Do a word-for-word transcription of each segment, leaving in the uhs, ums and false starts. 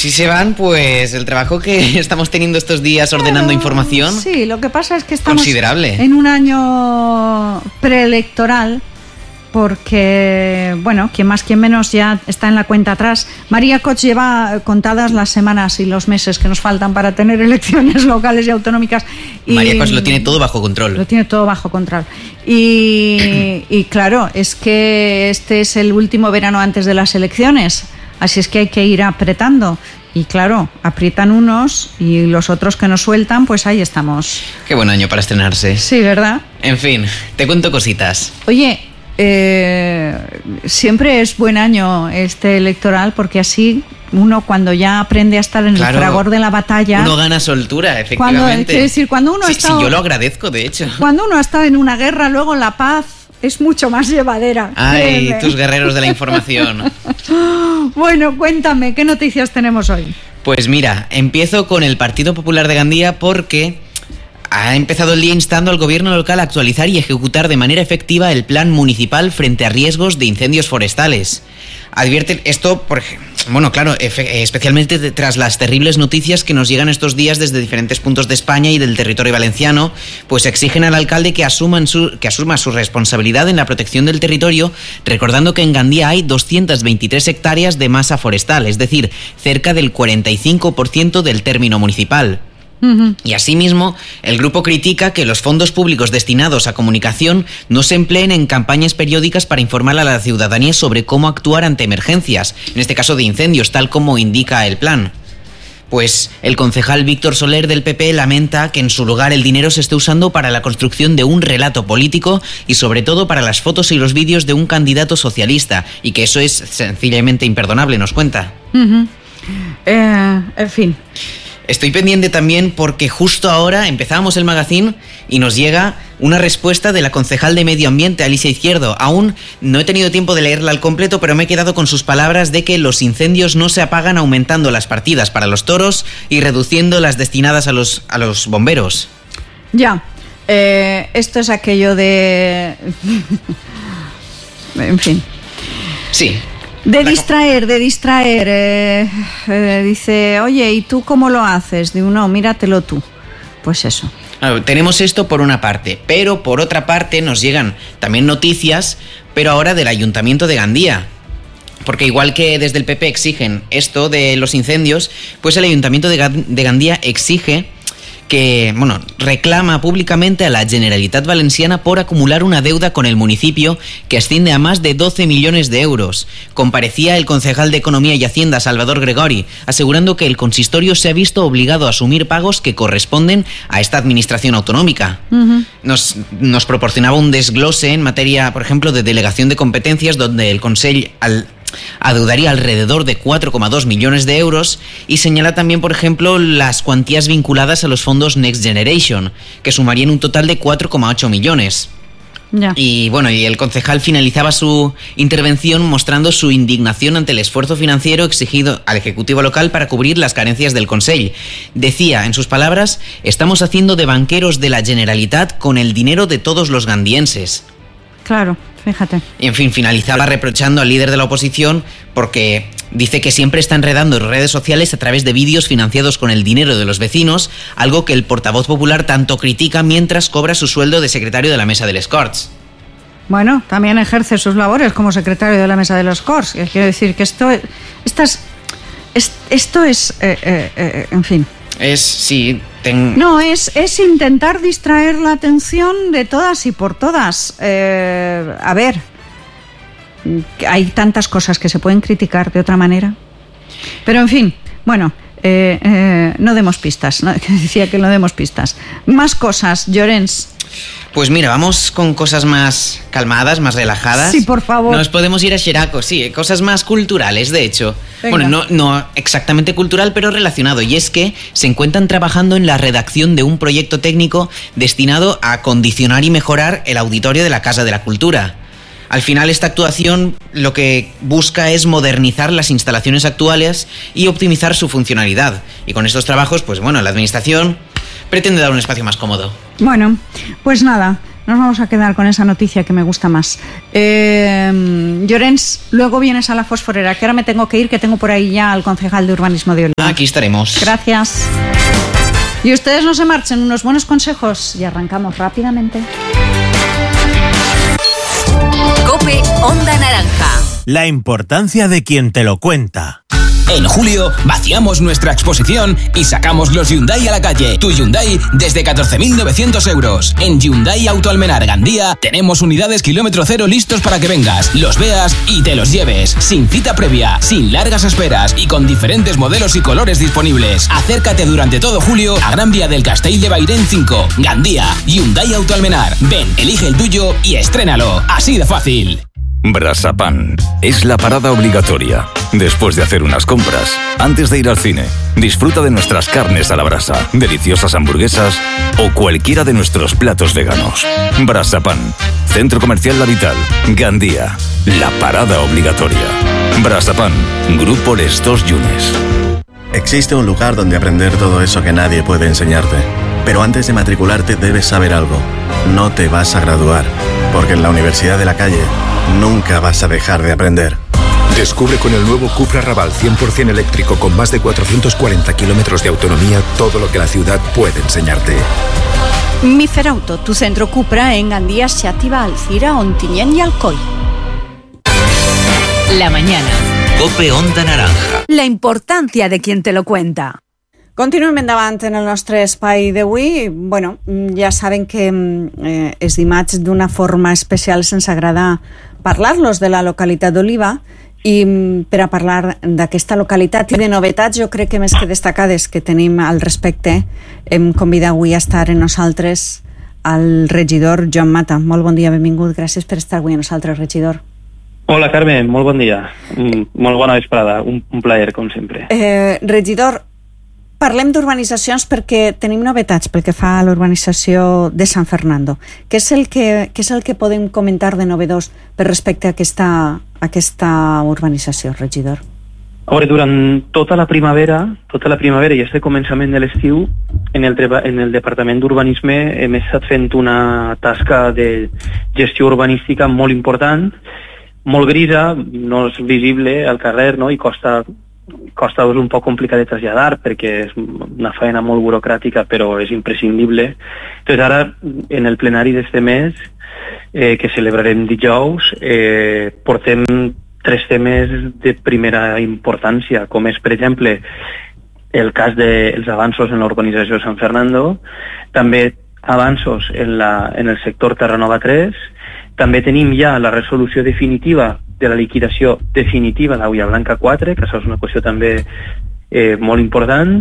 Si se van, pues el trabajo que estamos teniendo estos días ordenando Pero, información... Sí, lo que pasa es que estamos considerable. en un año preelectoral, porque, bueno, quien más, quien menos ya está en la cuenta atrás. María Cots lleva contadas las semanas y los meses que nos faltan para tener elecciones locales y autonómicas. Y María Cots lo tiene todo bajo control. Lo tiene todo bajo control. Y, y claro, es que este es el último verano antes de las elecciones, así es que hay que ir apretando. Y claro, aprietan unos y los otros que nos sueltan, pues ahí estamos. Qué buen año para estrenarse. Sí, ¿verdad? En fin, te cuento cositas. Oye... Eh, siempre es buen año este electoral, porque así uno, cuando ya aprende a estar en claro, el fragor de la batalla, uno gana soltura, efectivamente. Cuando, quiero decir, cuando uno sí, ha estado, sí, yo lo agradezco, de hecho. Cuando uno ha estado en una guerra, luego la paz es mucho más llevadera. Ay, créeme. Tus guerreros de la información. Bueno, cuéntame, ¿qué noticias tenemos hoy? Pues mira, empiezo con el Partido Popular de Gandía, porque ha empezado el día instando al gobierno local a actualizar y ejecutar de manera efectiva el plan municipal frente a riesgos de incendios forestales. Advierten esto, por, bueno, claro, especialmente tras las terribles noticias que nos llegan estos días desde diferentes puntos de España y del territorio valenciano, pues exigen al alcalde que, asuman su, que asuma su responsabilidad en la protección del territorio, recordando que en Gandía hay doscientas veintitrés hectáreas de masa forestal, es decir, cerca del cuarenta y cinco por ciento del término municipal. Y asimismo, el grupo critica que los fondos públicos destinados a comunicación no se empleen en campañas periódicas para informar a la ciudadanía sobre cómo actuar ante emergencias, en este caso de incendios, tal como indica el plan. Pues el concejal Víctor Soler del P P lamenta que en su lugar el dinero se esté usando para la construcción de un relato político y sobre todo para las fotos y los vídeos de un candidato socialista, y que eso es sencillamente imperdonable, nos cuenta. Uh-huh. eh, en fin... Estoy pendiente también porque justo ahora empezábamos el magazine y nos llega una respuesta de la concejal de Medio Ambiente, Alicia Izquierdo. Aún no he tenido tiempo de leerla al completo, pero me he quedado con sus palabras de que los incendios no se apagan aumentando las partidas para los toros y reduciendo las destinadas a los, a los bomberos. Ya, eh, esto es aquello de... en fin. Sí. De distraer, de distraer. Eh, eh, dice, oye, ¿y tú cómo lo haces? Digo, no, míratelo tú. Pues eso. Claro, tenemos esto por una parte, pero por otra parte nos llegan también noticias, pero ahora del Ayuntamiento de Gandía. Porque igual que desde el P P exigen esto de los incendios, pues el Ayuntamiento de Gandía exige que, bueno, reclama públicamente a la Generalitat Valenciana por acumular una deuda con el municipio que asciende a más de doce millones de euros. Comparecía el concejal de Economía y Hacienda, Salvador Gregori, asegurando que el consistorio se ha visto obligado a asumir pagos que corresponden a esta administración autonómica. Uh-huh. Nos, nos proporcionaba un desglose en materia, por ejemplo, de delegación de competencias, donde el Consell al adeudaría alrededor de cuatro coma dos millones de euros, y señala también, por ejemplo, las cuantías vinculadas a los fondos Next Generation, que sumarían un total de cuatro coma ocho millones. Ya. Y bueno, y el concejal finalizaba su intervención mostrando su indignación ante el esfuerzo financiero exigido al Ejecutivo local para cubrir las carencias del Consell. Decía, en sus palabras, estamos haciendo de banqueros de la Generalitat con el dinero de todos los gandienses. Claro, fíjate. Y en fin, finalizaba reprochando al líder de la oposición porque dice que siempre está enredando en redes sociales a través de vídeos financiados con el dinero de los vecinos, algo que el portavoz popular tanto critica mientras cobra su sueldo de secretario de la Mesa de les Corts. Bueno, también ejerce sus labores como secretario de la Mesa de les Corts. Quiero decir que esto, estas, es, esto es, eh, eh, eh, en fin... Es, sí... Ten... No, es, es intentar distraer la atención de todas y por todas. Eh, a ver, hay tantas cosas que se pueden criticar de otra manera. Pero en fin, bueno, eh, eh, no demos pistas, ¿no? Decía que no demos pistas. Más cosas, Llorens. Pues mira, vamos con cosas más calmadas, más relajadas. Sí, por favor. Nos podemos ir a Xeraco, sí, cosas más culturales, de hecho. Venga. Bueno, no, no exactamente cultural, pero relacionado. Y es que se encuentran trabajando en la redacción de un proyecto técnico destinado a acondicionar y mejorar el auditorio de la Casa de la Cultura. Al final, esta actuación lo que busca es modernizar las instalaciones actuales y optimizar su funcionalidad. Y con estos trabajos, pues bueno, la administración pretende dar un espacio más cómodo. Bueno, pues nada, Nos vamos a quedar con esa noticia que me gusta más. Eh, Llorens, luego vienes a la Fosforera, que ahora me tengo que ir, que tengo por ahí ya al concejal de urbanismo de Oliva. Aquí estaremos. Gracias. Y ustedes no se marchen, unos buenos consejos y arrancamos rápidamente. COPE Onda Naranja. La importancia de quien te lo cuenta. En julio vaciamos nuestra exposición y sacamos los Hyundai a la calle. Tu Hyundai desde catorce mil novecientos euros. En Hyundai Auto Almenar Gandía tenemos unidades kilómetro cero listos para que vengas, los veas y te los lleves. Sin cita previa, sin largas esperas y con diferentes modelos y colores disponibles. Acércate durante todo julio a Gran Vía del Castell de Bairén cinco, Gandía. Hyundai Auto Almenar. Ven, elige el tuyo y estrénalo. Así de fácil. Brasapan es la parada obligatoria. Después de hacer unas compras, antes de ir al cine, disfruta de nuestras carnes a la brasa, deliciosas hamburguesas o cualquiera de nuestros platos veganos. Brasapan, Centro Comercial La Vital, Gandía, la parada obligatoria. Brasapan, Grupo Les Dos Yunes. Existe un lugar donde aprender todo eso que nadie puede enseñarte. Pero antes de matricularte debes saber algo. No te vas a graduar, porque en la Universidad de la Calle nunca vas a dejar de aprender. Descubre con el nuevo Cupra Raval cien por ciento eléctrico con más de cuatrocientos cuarenta kilómetros de autonomía todo lo que la ciudad puede enseñarte. Miferauto, tu centro Cupra en Gandía, Xàtiva, Alcira, Ontinyent y Alcoi. La mañana. COPE Onda Naranja. La importancia de quien te lo cuenta. Continuem endavant en el nostre espai d'avui. Bueno, ja saben que eh, és dimarts d'una forma especial sense agradar parlar-los de la localitat d'Oliva i per a parlar d'aquesta localitat i de novetats, jo crec que més que destacades que tenim al respecte, hem convidat avui a estar en nosaltres al regidor Joan Mata. Molt bon dia, benvingut. Gràcies per estar avui amb nosaltres, regidor. Hola, Carmen, molt bon dia. Molt bona vesprada, un, un plaer, com sempre. Eh, regidor, parlem d'urbanitzacions perquè tenim novetats pel que fa a l'urbanització de San Fernando. Què és el que, què és el que podem comentar de novedós per respecte a aquesta, a aquesta urbanització, regidor? A veure, durant tota la primavera, tota la primavera i este començament de l'estiu, en el, en el Departament d'Urbanisme hem estat fent una tasca de gestió urbanística molt important, molt grisa, no és visible al carrer, no? I costa... costa és un poc complicat de traslladar perquè és una feina molt burocràtica però és imprescindible. Entonces ara en el plenari d'este mes eh, que celebrarem dijous eh, portem tres temes de primera importància, com és per exemple el cas dels avanços en l'urbanització de San Fernando, també avanços en, la, en el sector Terranova tres, també tenim ja la resolució definitiva de la liquidació definitiva d'Auia Blanca quatre, que això és una qüestió també eh, molt important,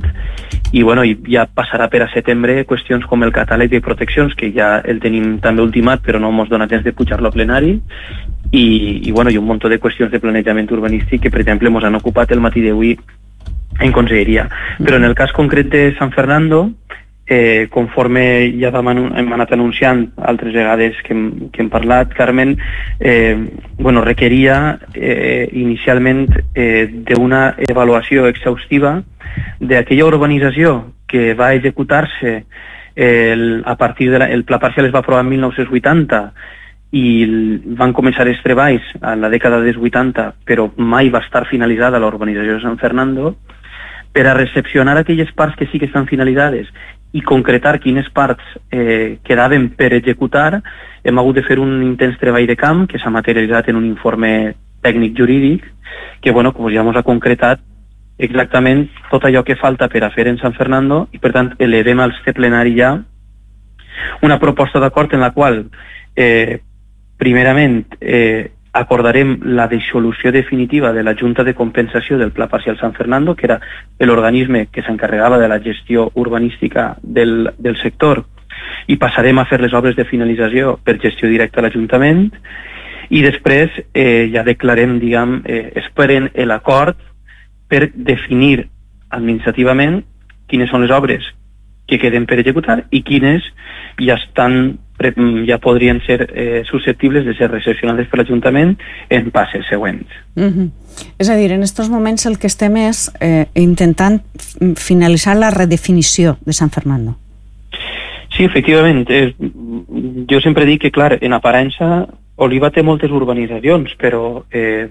i bueno, ja passarà per a setembre qüestions com el catàleg de proteccions, que ja el tenim també ultimat, però no ens dona temps de pujar-lo a plenari, i, i, bueno, i un munt de qüestions de planejament urbanístic que, per exemple, ens han ocupat el matí d'avui en conselleria. Però en el cas concret de San Fernando, Eh, conforme ja vam anu hem anat anunciant altres vegades que hem, que hem parlat, Carmen, eh, bueno, requeria eh, inicialment eh, d'una avaluació exhaustiva d'aquella urbanització que va executar-se eh, a partir de la, el pla parcial es va aprovar en mil nou-cents vuitanta i el, van començar els treballs a la dècada dels vuitanta, però mai va estar finalitzada la urbanització de San Fernando. Per a recepcionar aquelles parts que sí que estan finalitzades i concretar quines parts eh, quedaven per executar, hem hagut de fer un intens treball de camp que s'ha materialitzat en un informe tècnic jurídic que, bueno, com ja ens ha concretat exactament tot allò que falta per a fer en San Fernando i, per tant, elevem al este plenari ja una proposta d'acord en la qual, eh, primerament, eh, acordarem la dissolució definitiva de la Junta de Compensació del Pla Parcial San Fernando, que era l'organisme que s'encarregava de la gestió urbanística del, del sector, i passarem a fer les obres de finalització per gestió directa a l'Ajuntament, i després eh, ja declarem, diguem, eh, esperen l'acord per definir administrativament quines són les obres que queden per executar i quines ja estan ja podrien ser eh, susceptibles de ser recepcionades per l'Ajuntament en passes següents. Mm-hmm. És a dir, en aquests moments el que estem és eh, intentant finalitzar la redefinició de San Fernando. Sí, efectivament. És, jo sempre dic que, clar, en aparença Oliva té moltes urbanitzacions, però eh,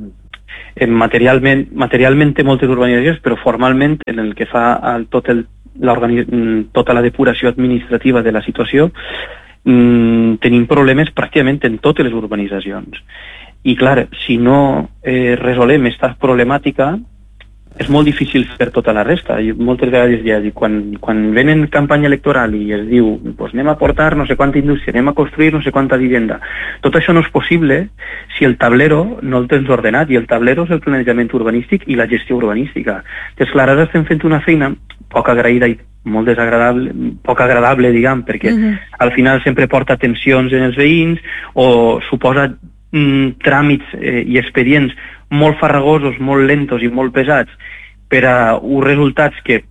materialment, materialment té moltes urbanitzacions, però formalment, en el que fa al tot el, tota la depuració administrativa de la situació, mm, tenim problemes pràcticament en totes les urbanitzacions. I, clar, si no eh, resolem aquesta problemàtica, és molt difícil fer tota la resta. I moltes vegades ja dic, quan, quan venen campanya electoral i es diu pues anem a portar no sé quanta indústria, anem a construir no sé quanta vivenda, tot això no és possible si el tablero no el tens ordenat, i el tablero és el planejament urbanístic i la gestió urbanística. Doncs clar, ara estem fent una feina poc agraïda i molt desagradable, poc agradable, diguem, perquè uh-huh. al final sempre porta tensions en els veïns o suposa mm, tràmits eh, i expedients molt farragosos, molt lentos i molt pesats per a uns resultats que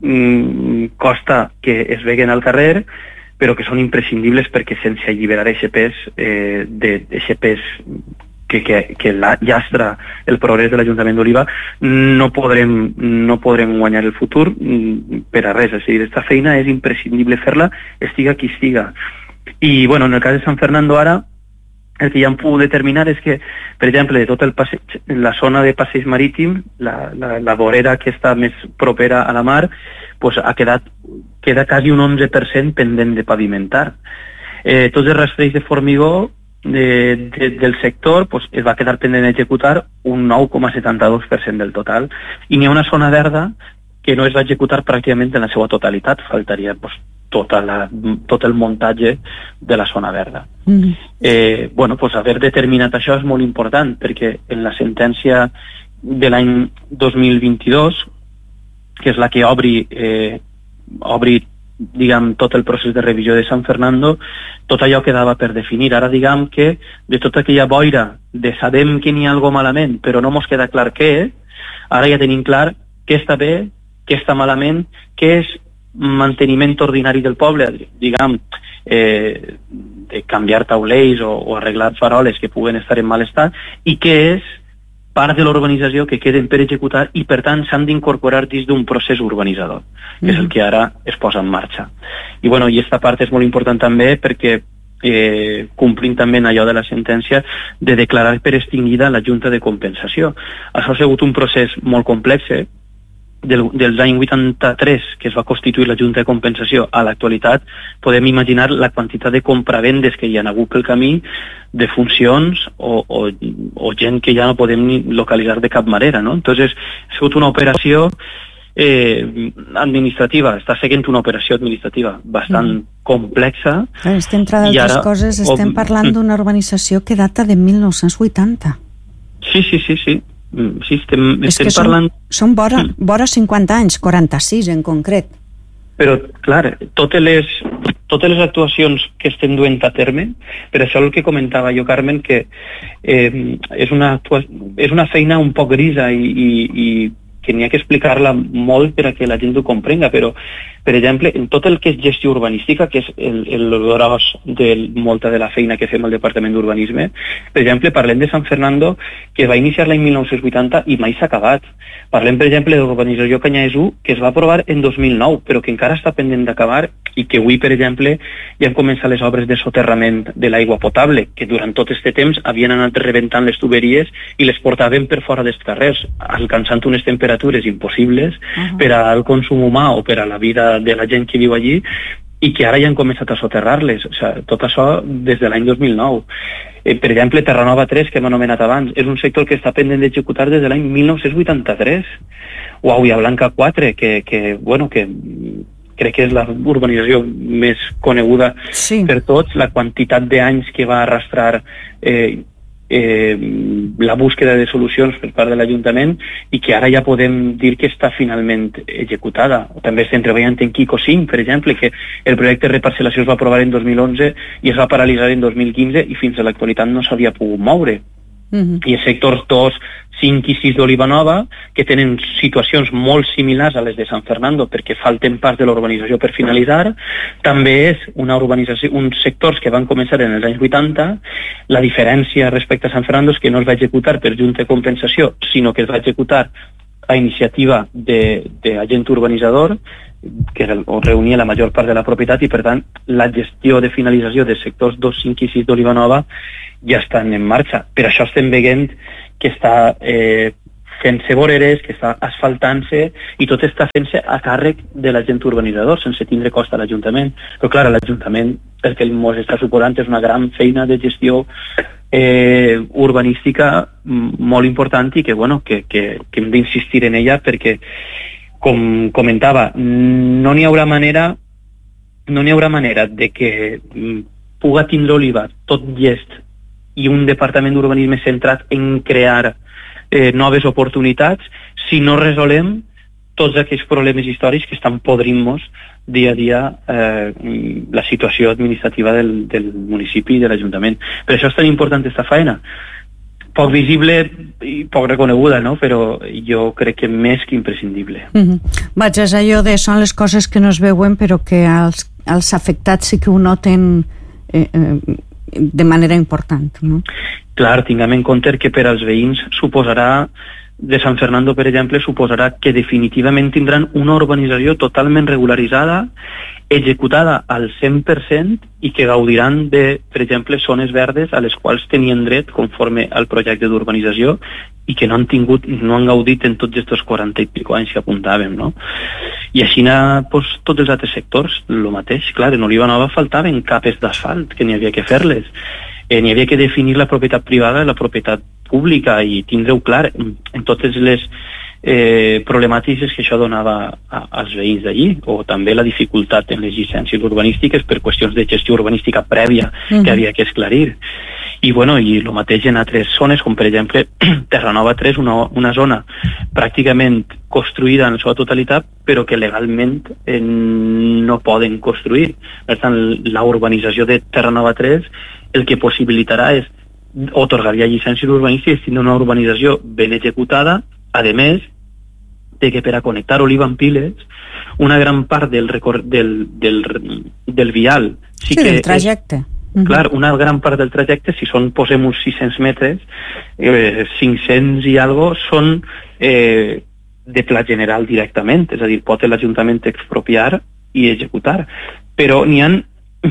mm, costa que es veguen al carrer, però que són imprescindibles perquè sense alliberar aquest pes, eh, de, aquest pes que, que, que la, llastra el progrés de l'Ajuntament d'Oliva, no podrem, no podrem guanyar el futur mm, per a res. És a dir, aquesta feina és imprescindible fer-la, estiga qui estiga. I, bueno, en el cas de Sant Fernando ara, el que ja hem pogut determinar és que, per exemple, de tot el passeig, la zona de passeig marítim, la, la, la vorera que està més propera a la mar, pues ha quedat, queda quasi un onze per cent pendent de pavimentar. Eh, tots els rastreis de formigó de, de, del sector pues, es va quedar pendent d'executar un nou coma setanta-dos per cent del total, i n'hi ha una zona verda que no es va executar pràcticament en la seva totalitat, faltaria pues, tota la, tot el muntatge de la zona verda. Mm. Eh, bueno, pues haver determinat això és molt important, perquè en la sentència de l'any dos mil vint-i-dos, que és la que obri, eh, obri diguem, tot el procés de revisió de San Fernando, tot allò quedava per definir. Ara diguem que de tota aquella boira de sabem que n'hi ha alguna malament, però no mos queda clar què, ara ja tenim clar què està bé, què està malament, què és manteniment ordinari del poble, diguem, eh, de canviar taulells o, o arreglar faroles que puguen estar en mal estat, i què és part de l'urbanització que queden per executar i per tant s'han d'incorporar dins d'un procés urbanitzador, que mm. és el que ara es posa en marxa. I bueno, i aquesta part és molt important també perquè eh, complint també en allò de la sentència de declarar per extingida la Junta de Compensació. Això ha sigut un procés molt complex, eh? Del, dels anys vuitanta-tres, que es va constituir la Junta de Compensació, a l'actualitat podem imaginar la quantitat de compravendes que hi ha hagut pel camí, de funcions o, o, o gent que ja no podem ni localitzar de cap manera, no? Entonces, ha sigut una operació eh, administrativa, està seguint una operació administrativa bastant mm. complexa. És que, entre d'altres coses, estem parlant d'una urbanització que data de mil nou-cents vuitanta. Sí, sí, sí, sí. Sí, estem, és estem que parlant... són, són vora, vora cinquanta anys, quaranta-sis en concret. Però, clar, totes les, totes les actuacions que estem duent a terme, per això el que comentava jo, Carmen, que eh, és, una actua... és una feina un poc grisa i, i, i que n'hi ha que explicar-la molt per a que la gent ho comprenga, però, per exemple, en tot el que és gestió urbanística, que és el, el gros de molta de la feina que fem al Departament d'Urbanisme, per exemple, parlem de San Fernando, que va iniciar l'any mil nou-cents vuitanta i mai s'ha acabat. Parlem, per exemple, de l'urbanització Canyades u, que es va aprovar en dos mil nou, però que encara està pendent d'acabar i que avui, per exemple, ja han començat les obres de soterrament de l'aigua potable, que durant tot aquest temps havien anat rebentant les tuberies i les portaven per fora dels carrers, alcançant unes temperatures impossibles uh-huh. per al consum humà o per a la vida de la gent que viu allí, i que ara ja han començat a soterrar-les. O sigui, tot això des de l'any dos mil nou. Eh, per exemple, Terranova tres, que hem anomenat abans, és un sector que està pendent d'executar des de l'any mil nou-cents vuitanta-tres. O Auia Blanca quatre, que, que, bueno, que crec que és la urbanització més coneguda sí. per tots, la quantitat d'anys que va arrastrar eh, eh, la búsqueda de solucions per part de l'Ajuntament i que ara ja podem dir que està finalment executada. També estem treballant en Quico cinc, per exemple, que el projecte de reparcel·lació es va aprovar en dos mil onze i es va paralitzar en dos mil quinze i fins a l'actualitat no s'havia pogut moure. Uh-huh. I els sectors dos, cinc i sis d'Oliva Nova, que tenen situacions molt similars a les de San Fernando perquè falten parts de l'urbanització per finalitzar, també és una urbanització, uns sectors que van començar en els anys vuitanta. La diferència respecte a San Fernando és que no es va executar per Junta de Compensació, sinó que es va executar a iniciativa d'agent urbanitzador, que reunia la major part de la propietat, i per tant la gestió de finalització dels sectors dos, cinc i sis d'Olivanova ja estan en marxa. Per això estem veient que està eh, fent-se voreres, que està asfaltant-se, i tot està fent-se a càrrec de l'agent urbanitzador, sense tindre cost a l'Ajuntament. Però clar, l'Ajuntament, el que ens està suposant és una gran feina de gestió eh, urbanística molt important, i que, bueno, que, que, que hem d'insistir en ella, perquè, com comentava, no n'hi haurà manera no n'hi haurà manera de que puga tindre Oliva tot llest i un departament d'urbanisme centrat en crear eh, noves oportunitats si no resolem tots aquells problemes històrics que estan podrint-nos dia a dia eh, la situació administrativa del, del municipi i de l'Ajuntament. Per això és tan important aquesta feina. Poc visible i poc reconeguda, no? Però jo crec que més que imprescindible. Mm-hmm. Vaig, és allò de són les coses que no es veuen però que els, els afectats sí que ho noten eh, eh, de manera important, no? Clar, tinguem en compte que per als veïns suposarà, de Sant Fernando, per exemple, suposarà que definitivament tindran una urbanització totalment regularitzada, executada al cent per cent, i que gaudiran de, per exemple, zones verdes a les quals tenien dret conforme al projecte d'urbanització i que no han tingut, no han gaudit en tots aquests quaranta i pico anys que apuntàvem, no? I així pues, tots els altres sectors, el mateix. Clar, en Olivanova faltaven capes d'asfalt, que n'hi havia que fer-les. Eh, n'hi havia que definir la propietat privada i la propietat pública i tindre-ho clar en, en totes les eh, problemàtiques que això donava a, als veïns d'allí, o també la dificultat en les llicències urbanístiques per qüestions de gestió urbanística prèvia mm-hmm. que havia que esclarir. I, bueno, i el mateix en altres zones, com per exemple Terranova tres, una, una zona pràcticament construïda en la seva totalitat, però que legalment eh, no poden construir. Per tant, la urbanització de Terranova tres el que possibilitarà és otorgaria llicències urbanístiques, tindre una urbanització ben executada, a més de que per a connectar Oliva amb Piles, una gran part del, recor del, del, del vial... Sí, sí que del trajecte. És, clar, una gran part del trajecte, si són, posem uns sis-cents metres, eh, cinc-cents i algo, són eh, de pla general directament, és a dir, pot l'Ajuntament expropiar i executar. Però n'hi ha...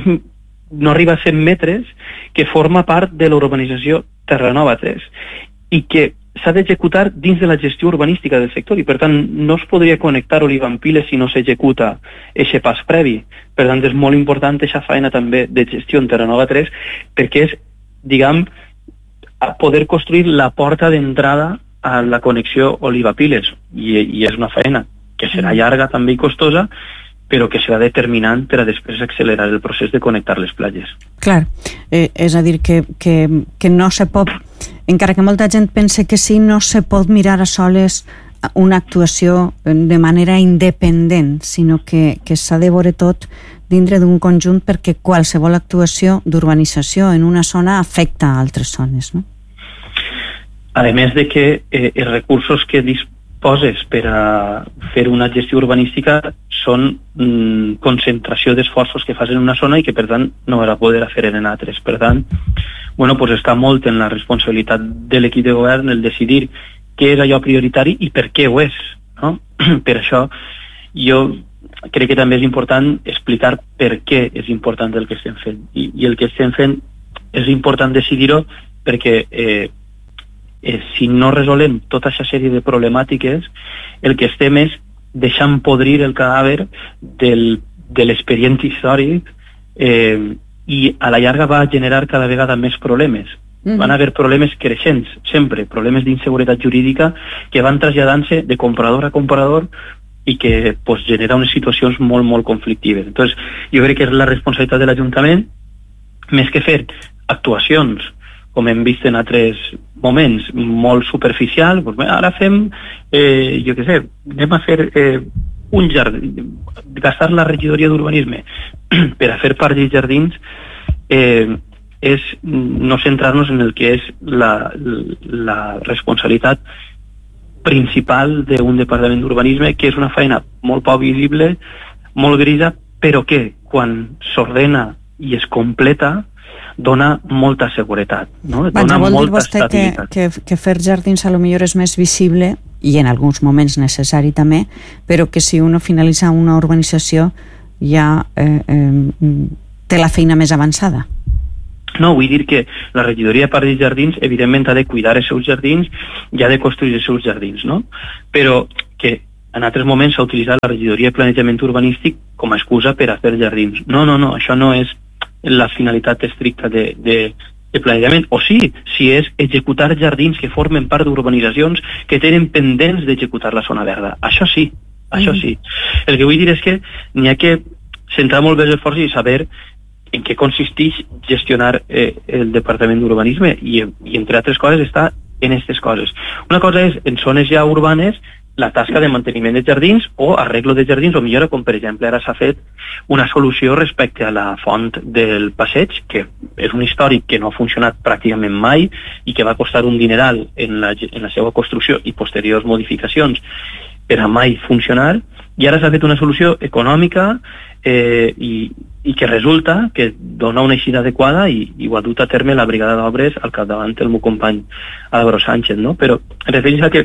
no arriba a cent metres, que forma part de l'urbanització Terranova tres i que s'ha d'executar dins de la gestió urbanística del sector, i per tant no es podria connectar Oliva amb Piles si no s'executa aquest pas previ. Per tant és molt important aquesta feina també de gestió en Terranova tres, perquè és, diguem, poder construir la porta d'entrada a la connexió Oliva-Piles, i, i és una feina que serà llarga també i costosa, però que serà determinant per a després accelerar el procés de connectar les platges. Clar, eh, és a dir, que, que, que no se pot, encara que molta gent pense que sí, no se pot mirar a soles una actuació de manera independent, sinó que, que s'ha de veure tot dintre d'un conjunt, perquè qualsevol actuació d'urbanització en una zona afecta a altres zones, no? A més de que eh, els recursos que disposen poses per a fer una gestió urbanística són mm, concentració d'esforços que fas en una zona i que per tant no vas a poder fer en altres. Per tant, bueno, pues està molt en la responsabilitat de l'equip de govern el decidir què és allò prioritari i per què ho és, no? Per això jo crec que també és important explicar per què és important el que estem fent, i, i el que estem fent és important decidir-ho perquè eh, Eh, si no resolem tota aquesta sèrie de problemàtiques, el que estem és deixant podrir el cadàver del, de l'expedient històric eh, i a la llarga va generar cada vegada més problemes. Mm-hmm. Van haver problemes creixents, sempre, problemes d'inseguretat jurídica que van traslladant-se de comprador a comprador i que pues, genera unes situacions molt, molt conflictives. Entonces, jo crec que és la responsabilitat de l'Ajuntament, més que fer actuacions com hem vist en altres moments, molt superficial, doncs ara fem, eh, jo què sé, anem a fer eh, un jardí, gastar la regidoria d'urbanisme per a fer parcs i jardins, eh, és no centrar-nos en el que és la, la responsabilitat principal d'un departament d'urbanisme, que és una feina molt poc visible, molt grisa, però que quan s'ordena i es completa dona molta seguretat, no? Dona Vaja, vol dir molta vostè que, estabilitat. que, que fer jardins a lo millor és més visible i en alguns moments necessari també, però que si uno finalitza una urbanització ja eh, eh, té la feina més avançada. No, vull dir que la regidoria de Parcs i Jardins evidentment ha de cuidar els seus jardins i ha de construir els seus jardins, no? Però que en altres moments s'ha utilitzat la regidoria de planejament urbanístic com a excusa per a fer jardins. No, no, no, això no és la finalitat estricta de, de, de planejament. O sí, si és executar jardins que formen part d'urbanitzacions que tenen pendents d'executar la zona verda. Això sí, això sí. El que vull dir és que n'hi ha que centrar molt bé els esforços i saber en què consisteix gestionar eh, el Departament d'Urbanisme i, i entre altres coses està en aquestes coses. Una cosa és en zones ja urbanes la tasca de manteniment de jardins o arreglo de jardins o millora, com per exemple ara s'ha fet una solució respecte a la font del passeig, que és un històric que no ha funcionat pràcticament mai i que va costar un dineral en la, en la seva construcció i posteriors modificacions per a mai funcionar, i ara s'ha fet una solució econòmica eh, i, i que resulta que dona una eixida adequada i, i ho ha dut a terme la brigada d'obres al capdavant el meu company Álvaro Sánchez, no? Però en referència a que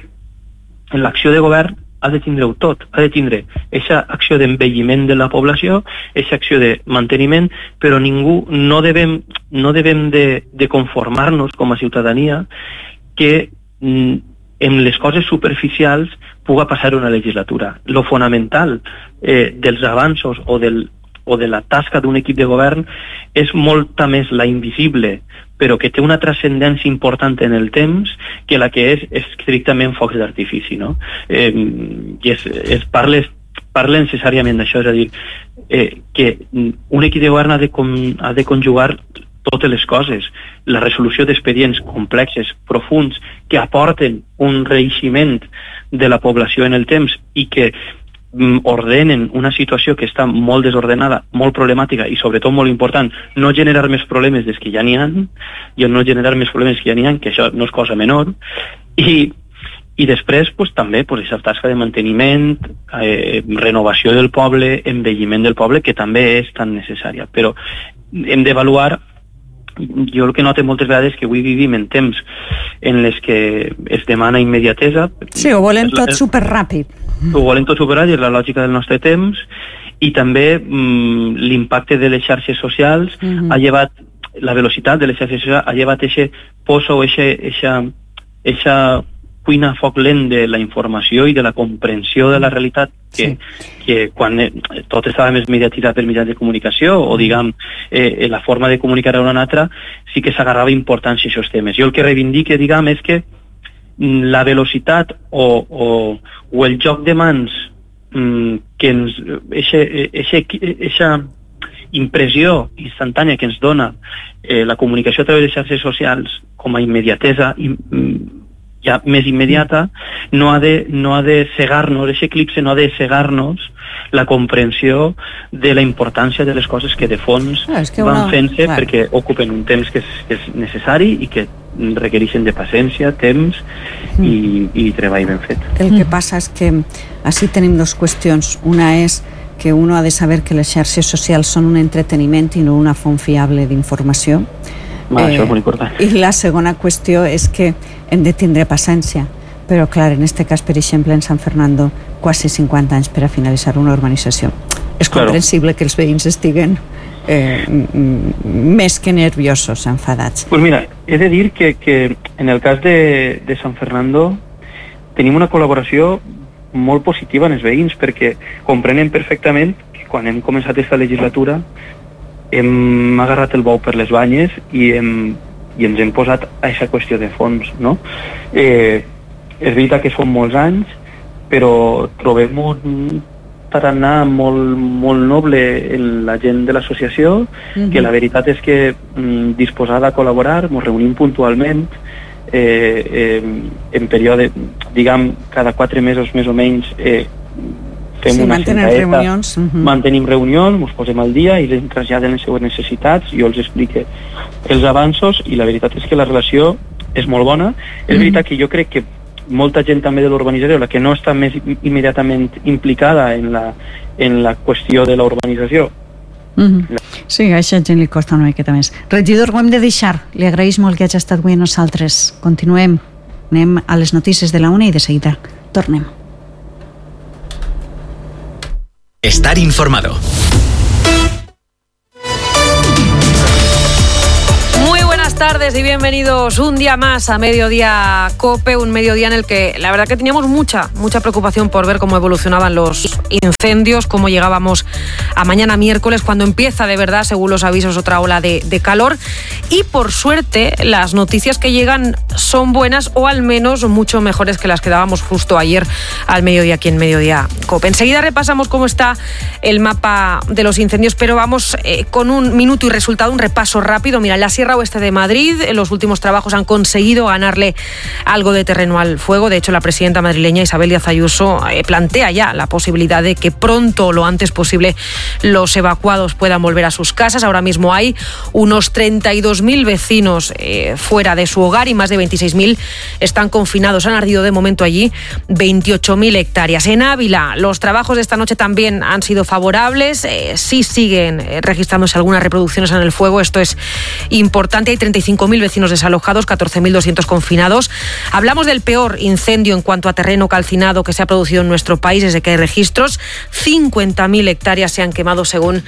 en l'acció de govern ha de tindre-ho tot, ha de tindre aquesta acció d'envelliment de la població, aquesta acció de manteniment, però ningú no devem, no devem de, de conformar-nos com a ciutadania que mm, en les coses superficials puga passar una legislatura. Lo fonamental eh, dels avanços o, del, o de la tasca d'un equip de govern és molta més la invisible, però que té una transcendència important en el temps que la que és estrictament focs d'artifici, no? Eh, i es, es parla, parla necessàriament d'això, és a dir, eh, que un equip de govern ha de, con, ha de conjugar totes les coses, la resolució d'expedients complexes, profunds, que aporten un reeiximent de la població en el temps i que ordenen una situació que està molt desordenada, molt problemàtica i sobretot molt important, no generar més problemes des que ja n'hi ha, i no generar més problemes que ja n'hi ha, que això no és cosa menor, i, i després pues, també pues, aquesta tasca de manteniment, eh, renovació del poble, envelliment del poble, que també és tan necessària. Però hem d'avaluar, jo el que noto moltes vegades és que avui vivim en temps en les que es demana immediatesa. Sí, ho volem tot superràpid. Ho volem tot superràpid, és la lògica del nostre temps, i també mm, l'impacte de les xarxes socials uh-huh. ha llevat, la velocitat de les xarxes socials ha llevat eixe poso, eixa cuina a foc lent de la informació i de la comprensió de la realitat que, sí. que quan eh, tot estava més mediatitzat per mitjans de comunicació o diguem eh, la forma de comunicar a una altra sí que s'agarrava importància a aquests temes. Jo el que reivindique diguem és que la velocitat o, o, o el joc de mans mm, que ens eixa impressió instantània que ens dona eh, la comunicació a través de xarxes socials com a immediatesa i mm, ja més immediata, no ha de, no ha de cegar-nos, aquest eclipse no ha de cegar-nos la comprensió de la importància de les coses que de fons ah, que van una... fent-se claro. Perquè ocupen un temps que és, que és necessari i que requereixen de paciència, temps mm. i, i treball ben fet. El que passa és que així tenim dues qüestions. Una és que uno ha de saber que les xarxes socials són un entreteniment i no una font fiable d'informació. Ma, eh, això és molt important. I la segona qüestió és que hem de tindre paciència, però clar, en aquest cas, per exemple, en San Fernando, quasi cinquanta anys per a finalitzar una urbanització. És claro. Comprensible que els veïns estiguen eh, més que nerviosos, enfadats. Pues mira, he de dir que, que en el cas de, de San Fernando tenim una col·laboració molt positiva en els veïns, perquè comprenem perfectament que quan hem començat aquesta legislatura hem agarrat el bou per les banyes i, hem, i ens hem posat a aquesta qüestió de fons, no? Eh, és veritat que són molts anys, però trobem un tarannà molt, molt noble en la gent de l'associació, mm-hmm. que la veritat és que mm, disposada a col·laborar, ens reunim puntualment, eh, eh, en període, diguem, cada quatre mesos més o menys, eh, sí, mantenen reunions. Uh-huh. Mantenim reunions, ens posem al dia i ens traslladen les seues necessitats, jo els explique els avanços i la veritat és que la relació és molt bona. Uh-huh. És veritat que jo crec que molta gent també de l'urbanització, la que no està més immediatament implicada en la, en la qüestió de la urbanització. Uh-huh. La... Sí, a aquesta gent li costa una miqueta més. Regidor, ho hem de deixar. Li agraïs molt que hagi estat avui a nosaltres. Continuem. Anem a les notícies de la una i de seguida Tornem. Estar informado. Buenas tardes y bienvenidos un día más a Mediodía COPE, un mediodía en el que la verdad que teníamos mucha, mucha preocupación por ver cómo evolucionaban los incendios, cómo llegábamos a mañana miércoles, cuando empieza de verdad, según los avisos, otra ola de, de calor. Y por suerte, las noticias que llegan son buenas, o al menos mucho mejores que las que dábamos justo ayer al mediodía aquí en Mediodía COPE. Enseguida repasamos cómo está el mapa de los incendios, pero vamos eh, con un minuto y resultado, un repaso rápido. Mira, en la Sierra Oeste de Madrid, los últimos trabajos han conseguido ganarle algo de terreno al fuego. De hecho, la presidenta madrileña Isabel Díaz Ayuso eh, plantea ya la posibilidad de que pronto o lo antes posible los evacuados puedan volver a sus casas. Ahora mismo hay unos treinta y dos mil vecinos eh, fuera de su hogar y más de veintiséis mil están confinados. Han ardido de momento allí veintiocho mil hectáreas. En Ávila, los trabajos de esta noche también han sido favorables. Eh, sí siguen eh, registrándose algunas reproducciones en el fuego. Esto es importante. Hay treinta y cinco mil vecinos desalojados, catorce mil doscientos confinados. Hablamos del peor incendio en cuanto a terreno calcinado que se ha producido en nuestro país desde que hay registros. cincuenta mil hectáreas se han quemado según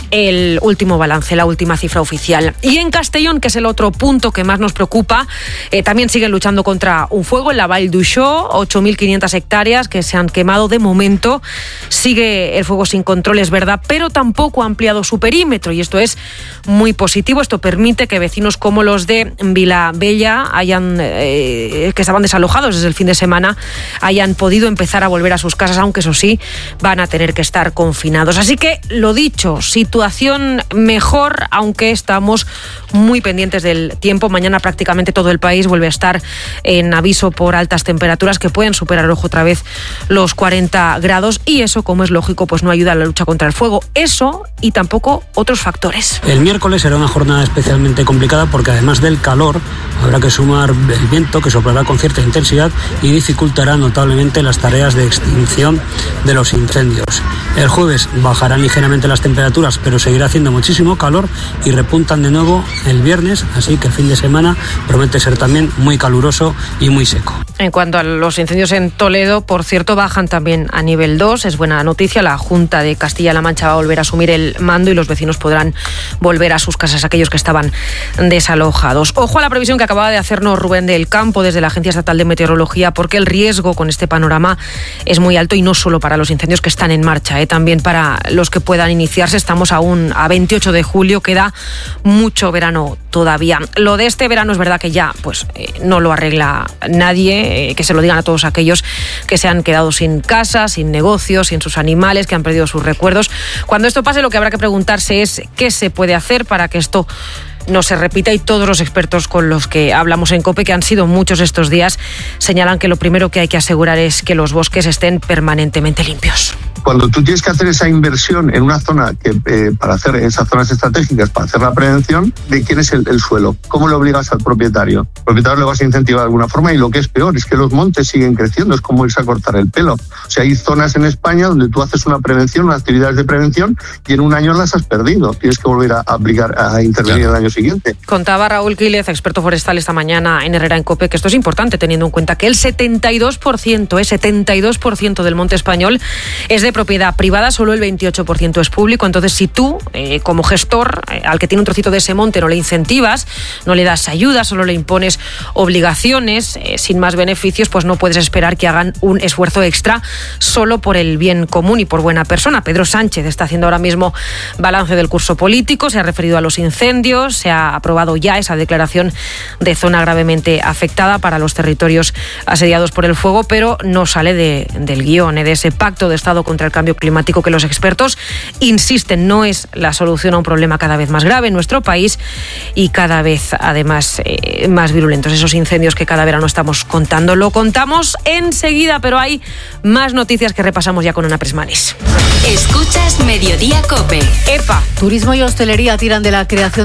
el último balance, la última cifra oficial. Y en Castellón, que es el otro punto que más nos preocupa, eh, también siguen luchando contra un fuego en la Vall d'Uixó, ocho mil quinientas hectáreas que se han quemado de momento. Sigue el fuego sin control, es verdad, pero tampoco ha ampliado su perímetro y esto es muy positivo. Esto permite que vecinos como los de Vilabella, hayan, eh, que estaban desalojados desde el fin de semana, hayan podido empezar a volver a sus casas, aunque eso sí, van a tener que estar confinados. Así que, lo dicho, situación mejor, aunque estamos muy pendientes del tiempo. Mañana prácticamente todo el país vuelve a estar en aviso por altas temperaturas que pueden superar otra vez los cuarenta grados y eso, como es lógico, pues no ayuda a la lucha contra el fuego. Eso y tampoco otros factores. El miércoles será una jornada especialmente complicada porque además del calor habrá que sumar el viento que soplará con cierta intensidad y dificultará notablemente las tareas de extinción de los incendios. El jueves bajarán ligeramente las temperaturas, pero seguirá haciendo muchísimo calor y repuntan de nuevo el viernes, así que el fin de semana promete ser también muy caluroso y muy seco. En cuanto a los incendios en Toledo, por cierto, bajan también a nivel dos. Es buena noticia. La Junta de Castilla-La Mancha va a volver a asumir el mando y los vecinos podrán volver a sus casas, aquellos que estaban desalojados. Ojo a la previsión que acababa de hacernos Rubén del Campo desde la Agencia Estatal de Meteorología, porque el riesgo con este panorama es muy alto y no solo para los incendios que están en marcha, ¿eh? También para los que puedan iniciarse. Estamos aún a veintiocho de julio, queda mucho verano todavía. Lo de este verano es verdad que ya pues eh, no lo arregla nadie, eh, que se lo digan a todos aquellos que se han quedado sin casa, sin negocios, sin sus animales, que han perdido sus recuerdos. Cuando esto pase, lo que habrá que preguntarse es qué se puede hacer para que esto no se repita, y todos los expertos con los que hablamos en COPE, que han sido muchos estos días, señalan que lo primero que hay que asegurar es que los bosques estén permanentemente limpios. Cuando tú tienes que hacer esa inversión en una zona, que eh, para hacer esas zonas estratégicas, para hacer la prevención, ¿de quién es el, el suelo? ¿Cómo le obligas al propietario? Al propietario le vas a incentivar de alguna forma y lo que es peor es que los montes siguen creciendo, es como irse a cortar el pelo. O sea, hay zonas en España donde tú haces una prevención, unas actividades de prevención y en un año las has perdido. Tienes que volver a aplicar, a intervenir claro. el año siguiente. Contaba Raúl Quílez, experto forestal, esta mañana en Herrera en COPE, que esto es importante teniendo en cuenta que el setenta y dos por ciento, eh, setenta y dos por ciento del monte español es de propiedad privada, solo el veintiocho por ciento es público. Entonces, si tú, eh, como gestor, eh, al que tiene un trocito de ese monte no le incentivas, no le das ayuda, solo le impones obligaciones eh, sin más beneficios, pues no puedes esperar que hagan un esfuerzo extra solo por el bien común y por buena persona. Pedro Sánchez está haciendo ahora mismo balance del curso político, se ha referido a los incendios, se ha aprobado ya esa declaración de zona gravemente afectada para los territorios asediados por el fuego, pero no sale de, del guión, eh, de ese pacto de Estado contra el cambio climático que los expertos insisten no es la solución a un problema cada vez más grave en nuestro país y cada vez además eh, más virulentos. Esos incendios que cada verano estamos contando, lo contamos enseguida, pero hay más noticias que repasamos ya con Ana Presmanis. Escuchas Mediodía COPE. EPA. Turismo y hostelería tiran de la creación de empleo y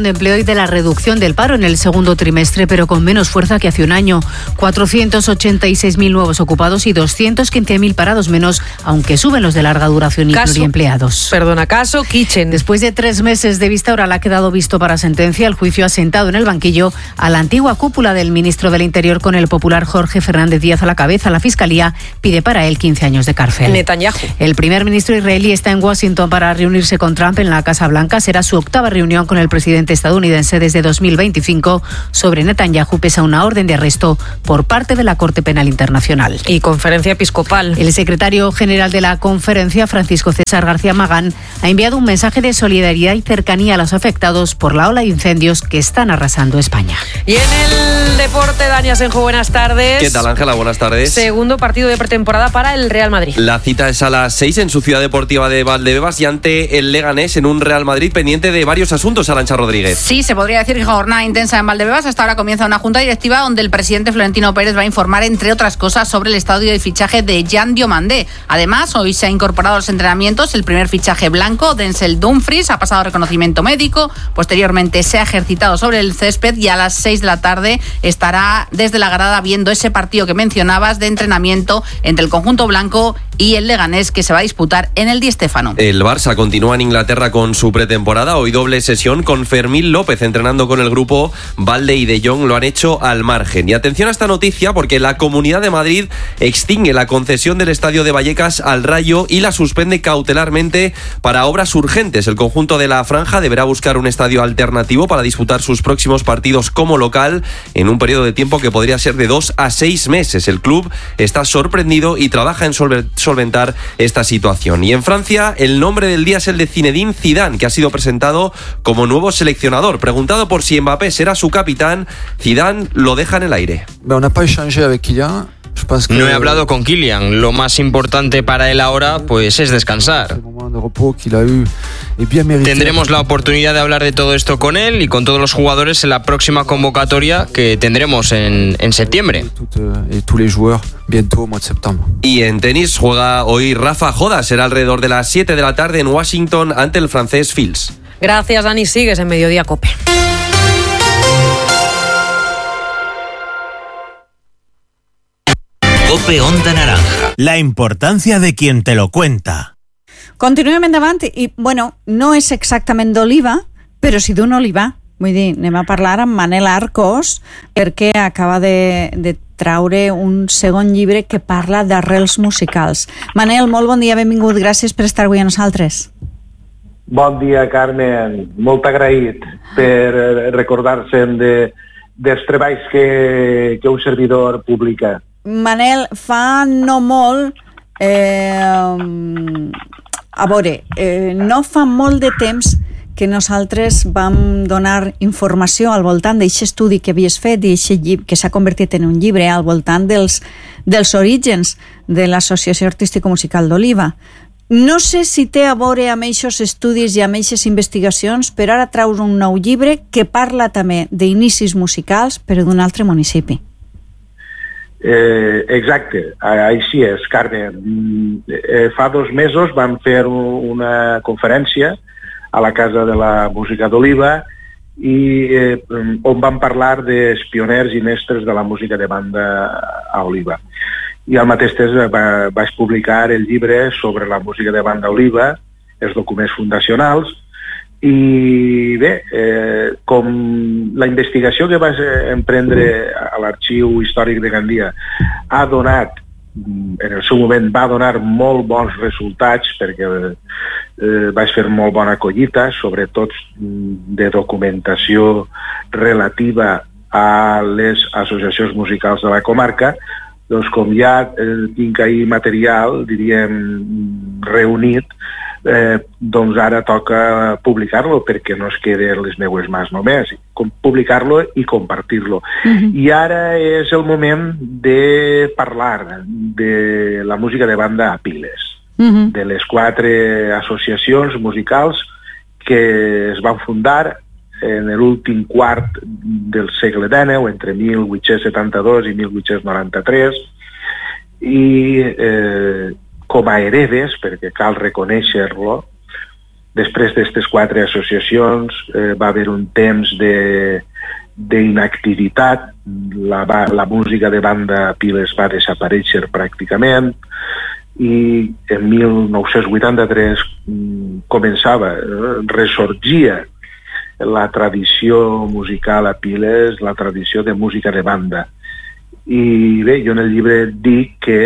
después de la reducción del paro en el segundo trimestre, pero con menos fuerza que hace un año. cuatrocientos ochenta y seis mil nuevos ocupados y doscientos quince mil parados menos, aunque suben los de larga duración y pluriempleados. Perdona, caso Kitchen. Después de tres meses de vista oral ha quedado visto para sentencia. El juicio ha sentado en el banquillo a la antigua cúpula del ministro del Interior con el popular Jorge Fernández Díaz a la cabeza. La Fiscalía pide para él quince años de cárcel. Netanyahu. El primer ministro israelí está en Washington para reunirse con Trump en la Casa Blanca. Será su octava reunión con el presidente estadounidense desde dos mil veinticinco. Sobre Netanyahu pesa una orden de arresto por parte de la Corte Penal Internacional. Y conferencia episcopal. El secretario general de la conferencia, Francisco César García Magán, ha enviado un mensaje de solidaridad y cercanía a los afectados por la ola de incendios que están arrasando España. Y en el deporte, Dani Asenjo, buenas tardes. ¿Qué tal, Ángela? Buenas tardes. Segundo partido de pretemporada para el Real Madrid. La cita es a las seis en su ciudad deportiva de Valdebebas y ante el Leganés en un Real Madrid pendiente de varios asuntos, Arantxa Rodríguez. Sí, se podría decir que jornada intensa en Valdebebas. Hasta ahora comienza una junta directiva donde el presidente Florentino Pérez va a informar, entre otras cosas, sobre el estadio de fichaje de Jan Diomandé. Además, hoy se ha incorporado a los entrenamientos el primer fichaje blanco, Denzel Dumfries, ha pasado reconocimiento médico, posteriormente se ha ejercitado sobre el césped y a las seis de la tarde estará desde la grada viendo ese partido que mencionabas de entrenamiento entre el conjunto blanco y el Leganés, que se va a disputar en el Di Stéfano. El Barça continúa en Inglaterra con su pretemporada. Hoy doble sesión con Fermín López entrenando con el grupo. Valde y De Jong lo han hecho al margen. Y atención a esta noticia porque la Comunidad de Madrid extingue la concesión del estadio de Vallecas al Rayo y la suspende cautelarmente para obras urgentes. El conjunto de la Franja deberá buscar un estadio alternativo para disputar sus próximos partidos como local en un periodo de tiempo que podría ser de dos a seis meses. El club está sorprendido y trabaja en solventar esta situación. Y en Francia, el nombre del día es el de Zinedine Zidane, que ha sido presentado como nuevo seleccionador. Preguntado por si Mbappé será su capitán, Zidane lo deja en el aire. No he hablado con Kylian. Lo más importante para él ahora pues es descansar. Tendremos la oportunidad de hablar de todo esto con él y con todos los jugadores en la próxima convocatoria que tendremos en, en septiembre. Y en tenis juega hoy Rafa Joda. Será alrededor de las siete de la tarde en Washington ante el francés Fils. Gracias, Dani. Sigues en Mediodía Cope. Cope Onda Naranja. La importancia de quien te lo cuenta. Continuem endavant i, bueno, no és exactament d'oliva, però sí d'un olivar. Vull dir, anem a parlar amb Manel Arcos perquè acaba de, de traure un segon llibre que parla d'arrels musicals. Manel, molt bon dia, benvingut, gràcies per estar avui a nosaltres. Bon dia, Carmen, molt agraït per recordar-se'n de, dels treballs que, que un servidor publica. Manel, fa no molt, eh, a veure, eh, no fa molt de temps que nosaltres vam donar informació al voltant d'aquest estudi que havies fet i que s'ha convertit en un llibre al voltant dels, dels orígens de l'Associació Artístico-Musical d'Oliva. No sé si té a veure amb aquests estudis i amb aquestes investigacions, però ara traus un nou llibre que parla també d'inicis musicals, però d'un altre municipi. Eh, exacte, així és, Carme. Eh, fa dos mesos vam fer una conferència a la Casa de la Música d'Oliva i eh, on vam parlar dels pioners i mestres de la música de banda a Oliva. I al mateix temps va, vaig publicar el llibre sobre la música de banda a Oliva, els documents fundacionals, i bé, eh, com la investigació que vaig emprendre a l'Arxiu Històric de Gandia ha donat, en el seu moment va donar molt bons resultats perquè eh, vaig fer molt bona collita, sobretot de documentació relativa a les associacions musicals de la comarca, doncs com ja eh, tinc ahir material, diríem, reunit, Eh, doncs ara toca publicar-lo perquè no es quede en les meues mans només, publicar-lo i compartir-lo. Uh-huh. I ara és el moment de parlar de la música de banda a Piles, uh-huh. de les quatre associacions musicals que es van fundar en l'últim quart del segle dinou, entre mil vuit-cents setanta-dos i mil vuit-cents noranta-tres, i eh, com a heredes, perquè cal reconèixer-lo, Després d'aquestes quatre associacions eh, va haver un temps de d'inactivitat, la, la música de banda Piles va desaparèixer pràcticament i en mil nou-cents vuitanta-tres començava, ressorgia la tradició musical a Piles, la tradició de música de banda. I bé, jo en el llibre dic que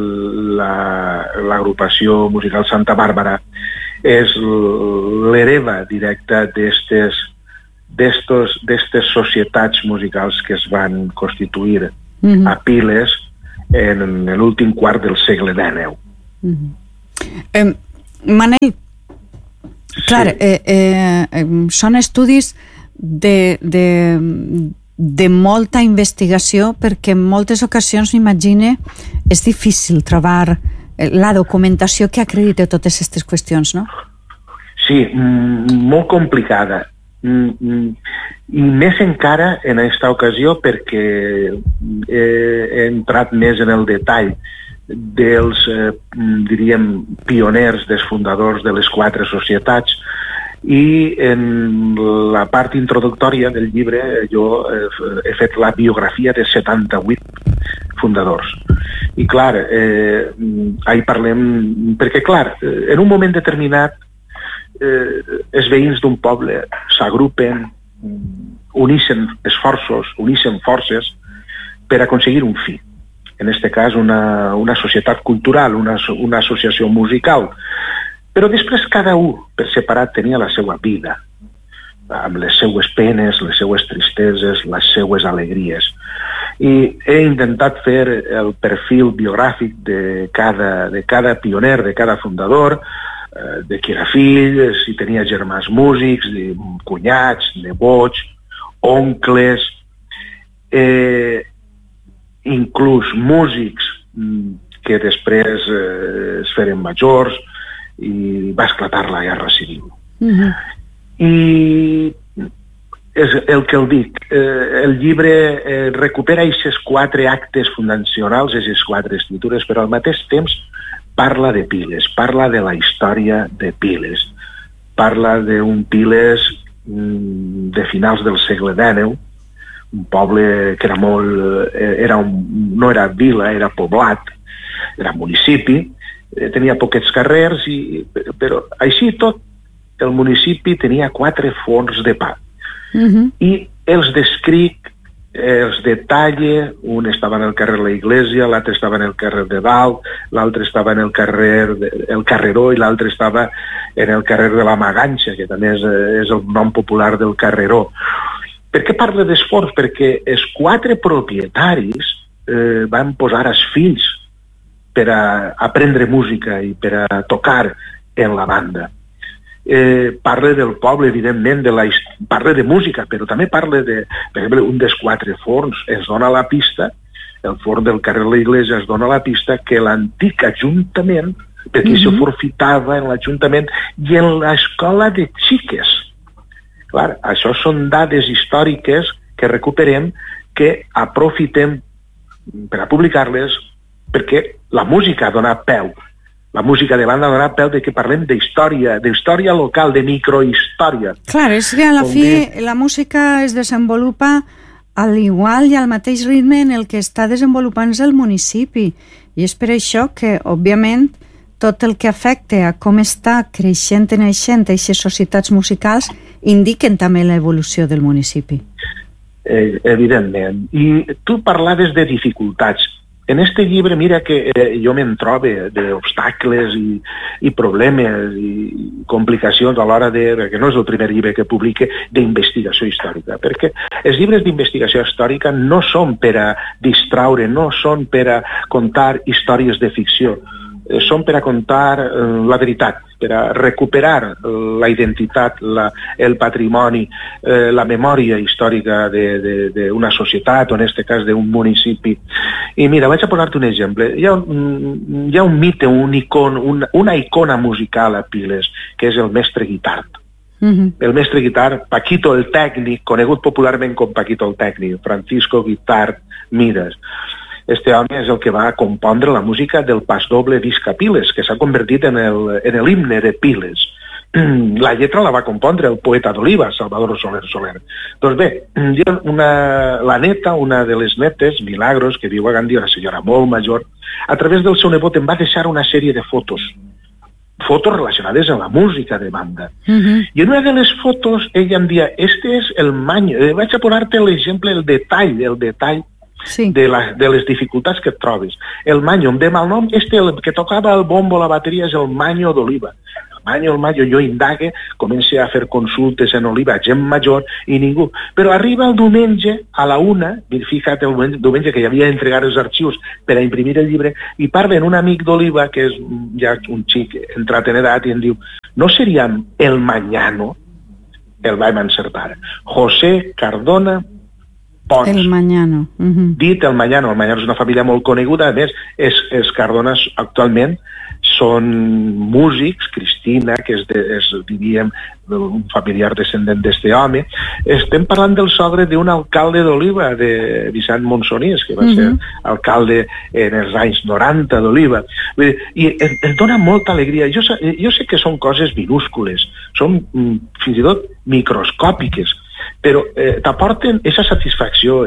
l'agrupació la, musical Santa Bàrbara és l'hereva directa d'estes d'aquestes societats musicals que es van constituir mm-hmm. a Piles en l'últim quart del segle dènou. Mm-hmm. eh, Manel, clar, sí. eh, eh, són estudis de, de, de molta investigació, perquè en moltes ocasions, m'imagine, és difícil trobar la documentació que acredita totes aquestes qüestions, no? Sí, molt complicada. I més encara en aquesta ocasió perquè he entrat més en el detall dels, eh, diríem, pioners, dels fundadors de les quatre societats, i en la part introductòria del llibre jo he fet la biografia de setanta-vuit fundadors. I clar, eh, ahí parlem, perquè clar, en un moment determinat eh, els veïns d'un poble s'agrupen, unixen esforços, unixen forces per aconseguir un fi. En aquest cas, una, una societat cultural, una, una associació musical. Però després cada un, per separat, tenia la seva vida, amb les seues penes, les seues tristeses, les seues alegries. I he intentat fer el perfil biogràfic de cada, de cada pioner, de cada fundador, de qui era fill, si tenia germans músics, de cunyats, nebots, oncles, eh, inclús músics que després eh, es feren majors i va esclatar la guerra civil. Mm-hmm. I és el que el dic, eh, el llibre eh, recupera aquests quatre actes fundacionals, aquestes quatre escritures, però al mateix temps parla de Piles, parla de la història de Piles, parla d'un Piles mm, de finals del segle dènou, un poble que era molt, era un, no era vila, era poblat, era municipi, eh, tenia poquets carrers, i, però així tot el municipi tenia quatre forns de pa. Mm-hmm. I els descric, els detalle, un estava en el carrer La Iglesia, l'altre estava en el carrer de Dalt, l'altre estava en el carrer de, el Carreró, i l'altre estava en el carrer de la Maganxa, que també és, és el nom popular del Carreró. Per què parlo d'esforç? Perquè els quatre propietaris eh, van posar els fills per a aprendre música i per a tocar en la banda. Eh, parla del poble, evidentment, de la, parla de música, però també parla de, per exemple, un dels quatre forns es dona la pista, el forn del carrer La Iglesia es dona la pista que l'antic ajuntament, perquè mm-hmm. se forfitava en l'Ajuntament i en l'escola de xiques. Clar, això són dades històriques que recuperem, que aprofitem per a publicar-les, perquè la música dona peu. La música de banda dona peu de que parlem d'història, d'història local, de microhistòria. Clar, és que a la fi de... la música es desenvolupa al igual i al mateix ritme en el que està desenvolupant-se el municipi. I és per això que, òbviament, tot el que afecta a com està creixent i naixent aquestes societats musicals indiquen també l'evolució del municipi. Eh, evidentment. I tu parlaves de dificultats. En este llibre, mira que eh, jo me'n trobe d'obstacles i, i problemes i complicacions a l'hora de, perquè no és el primer llibre que publique, d'investigació històrica, perquè els llibres d'investigació històrica no són per a distraure, no són per a contar històries de ficció, eh, són per a contar eh, la veritat, per a recuperar la identitat, la, el patrimoni, eh, la memòria històrica d'una societat, o en aquest cas d'un municipi. I mira, vaig a posar-te un exemple. Hi ha un, hi ha un mite, un icon, una, una icona musical a Piles, que és el mestre Guitart. Mm-hmm. El mestre Guitart, Paquito el Tècnic, conegut popularment com Paquito el Tècnic, Francisco Guitart Miras. Este home és el que va compondre la música del pasdoble Visca Piles, que s'ha convertit en el, en l'himne de Piles. la lletra la va compondre el poeta d'Oliva, Salvador Soler Soler. Doncs bé, una, la neta, una de les netes, Milagros, que viu a Gandia, una senyora molt major, a través del seu nebot em va deixar una sèrie de fotos, fotos relacionades amb la música de banda. Uh-huh. I en una de les fotos ella em dia, este és el manyo, eh, vaig a posar-te l'exemple, el detall, el detall sí. de, la, de les dificultats que et trobes. El manyo, de mal nom, este el que tocava el bombo, la bateria, és el manyo d'Oliva. Manyo, el manyo, jo indague, comença a fer consultes en Oliva, gent major i ningú. Però arriba el diumenge a la una, fíjate, el diumenge que ja havia d'entregar els arxius per a imprimir el llibre, i parlen un amic d'Oliva, que és ja un xic entrat en edat, i em diu, no seria el Mañano? El vam encertar. José Cardona Pons. El Mañano. Uh-huh. Dit el Mañano. El Mañano és una família molt coneguda, a més, és, els Cardones actualment són músics, Cristina, que és, de, és diríem, un familiar descendent d'este home. Estem parlant del sogre d'un alcalde d'Oliva, de Vicent Monsonís, que va uh-huh. ser alcalde en els anys noranta d'Oliva. I em, em dona molta alegria. Jo, jo sé que són coses minúscules, són fins i tot microscòpiques, però eh, t'aporten aquesta satisfacció,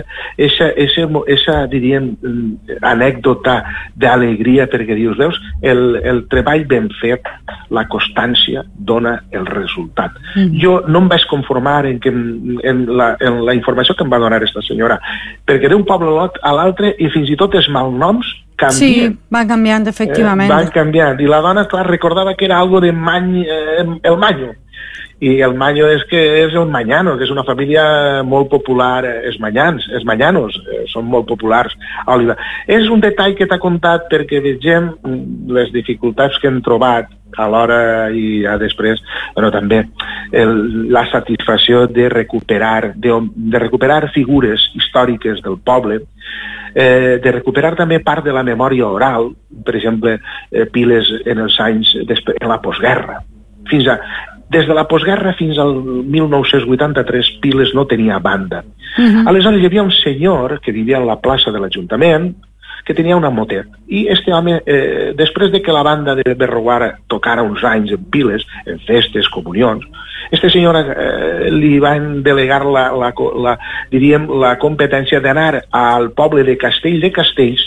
aquesta, diríem, anècdota d'alegria, perquè dius, veus, el, el treball ben fet, la constància dona el resultat. Mm. Jo no em vaig conformar en, que, en, la, en la informació que em va donar aquesta senyora, perquè d'un poble a l'altre, i fins i tot els malnoms canvien. Sí, van canviant, efectivament. Eh, van canviant, i la dona, clar, recordava que era algo de many, eh, el manyo. I el manyo és que és el Mañano, que és una família molt popular, els manyans, els manyanos, eh, són molt populars a Oliva. És un detall que t'ha contat perquè vegem les dificultats que hem trobat a l'hora i a després, però també el, la satisfacció de recuperar, de, de recuperar figures històriques del poble, eh, de recuperar també part de la memòria oral, per exemple, eh, Piles en els anys, en la postguerra. Fins a Des de la postguerra fins al mil nou-cents vuitanta-tres, Piles no tenia banda. Uh-huh. Aleshores hi havia un senyor que vivia a la plaça de l'Ajuntament que tenia una motet. I este home, eh, després de que la banda de Berroguara tocara uns anys en Piles, en festes, comunions, este senyor eh, li van delegar la, la, la, diríem, la competència d'anar al poble de Castell de Castells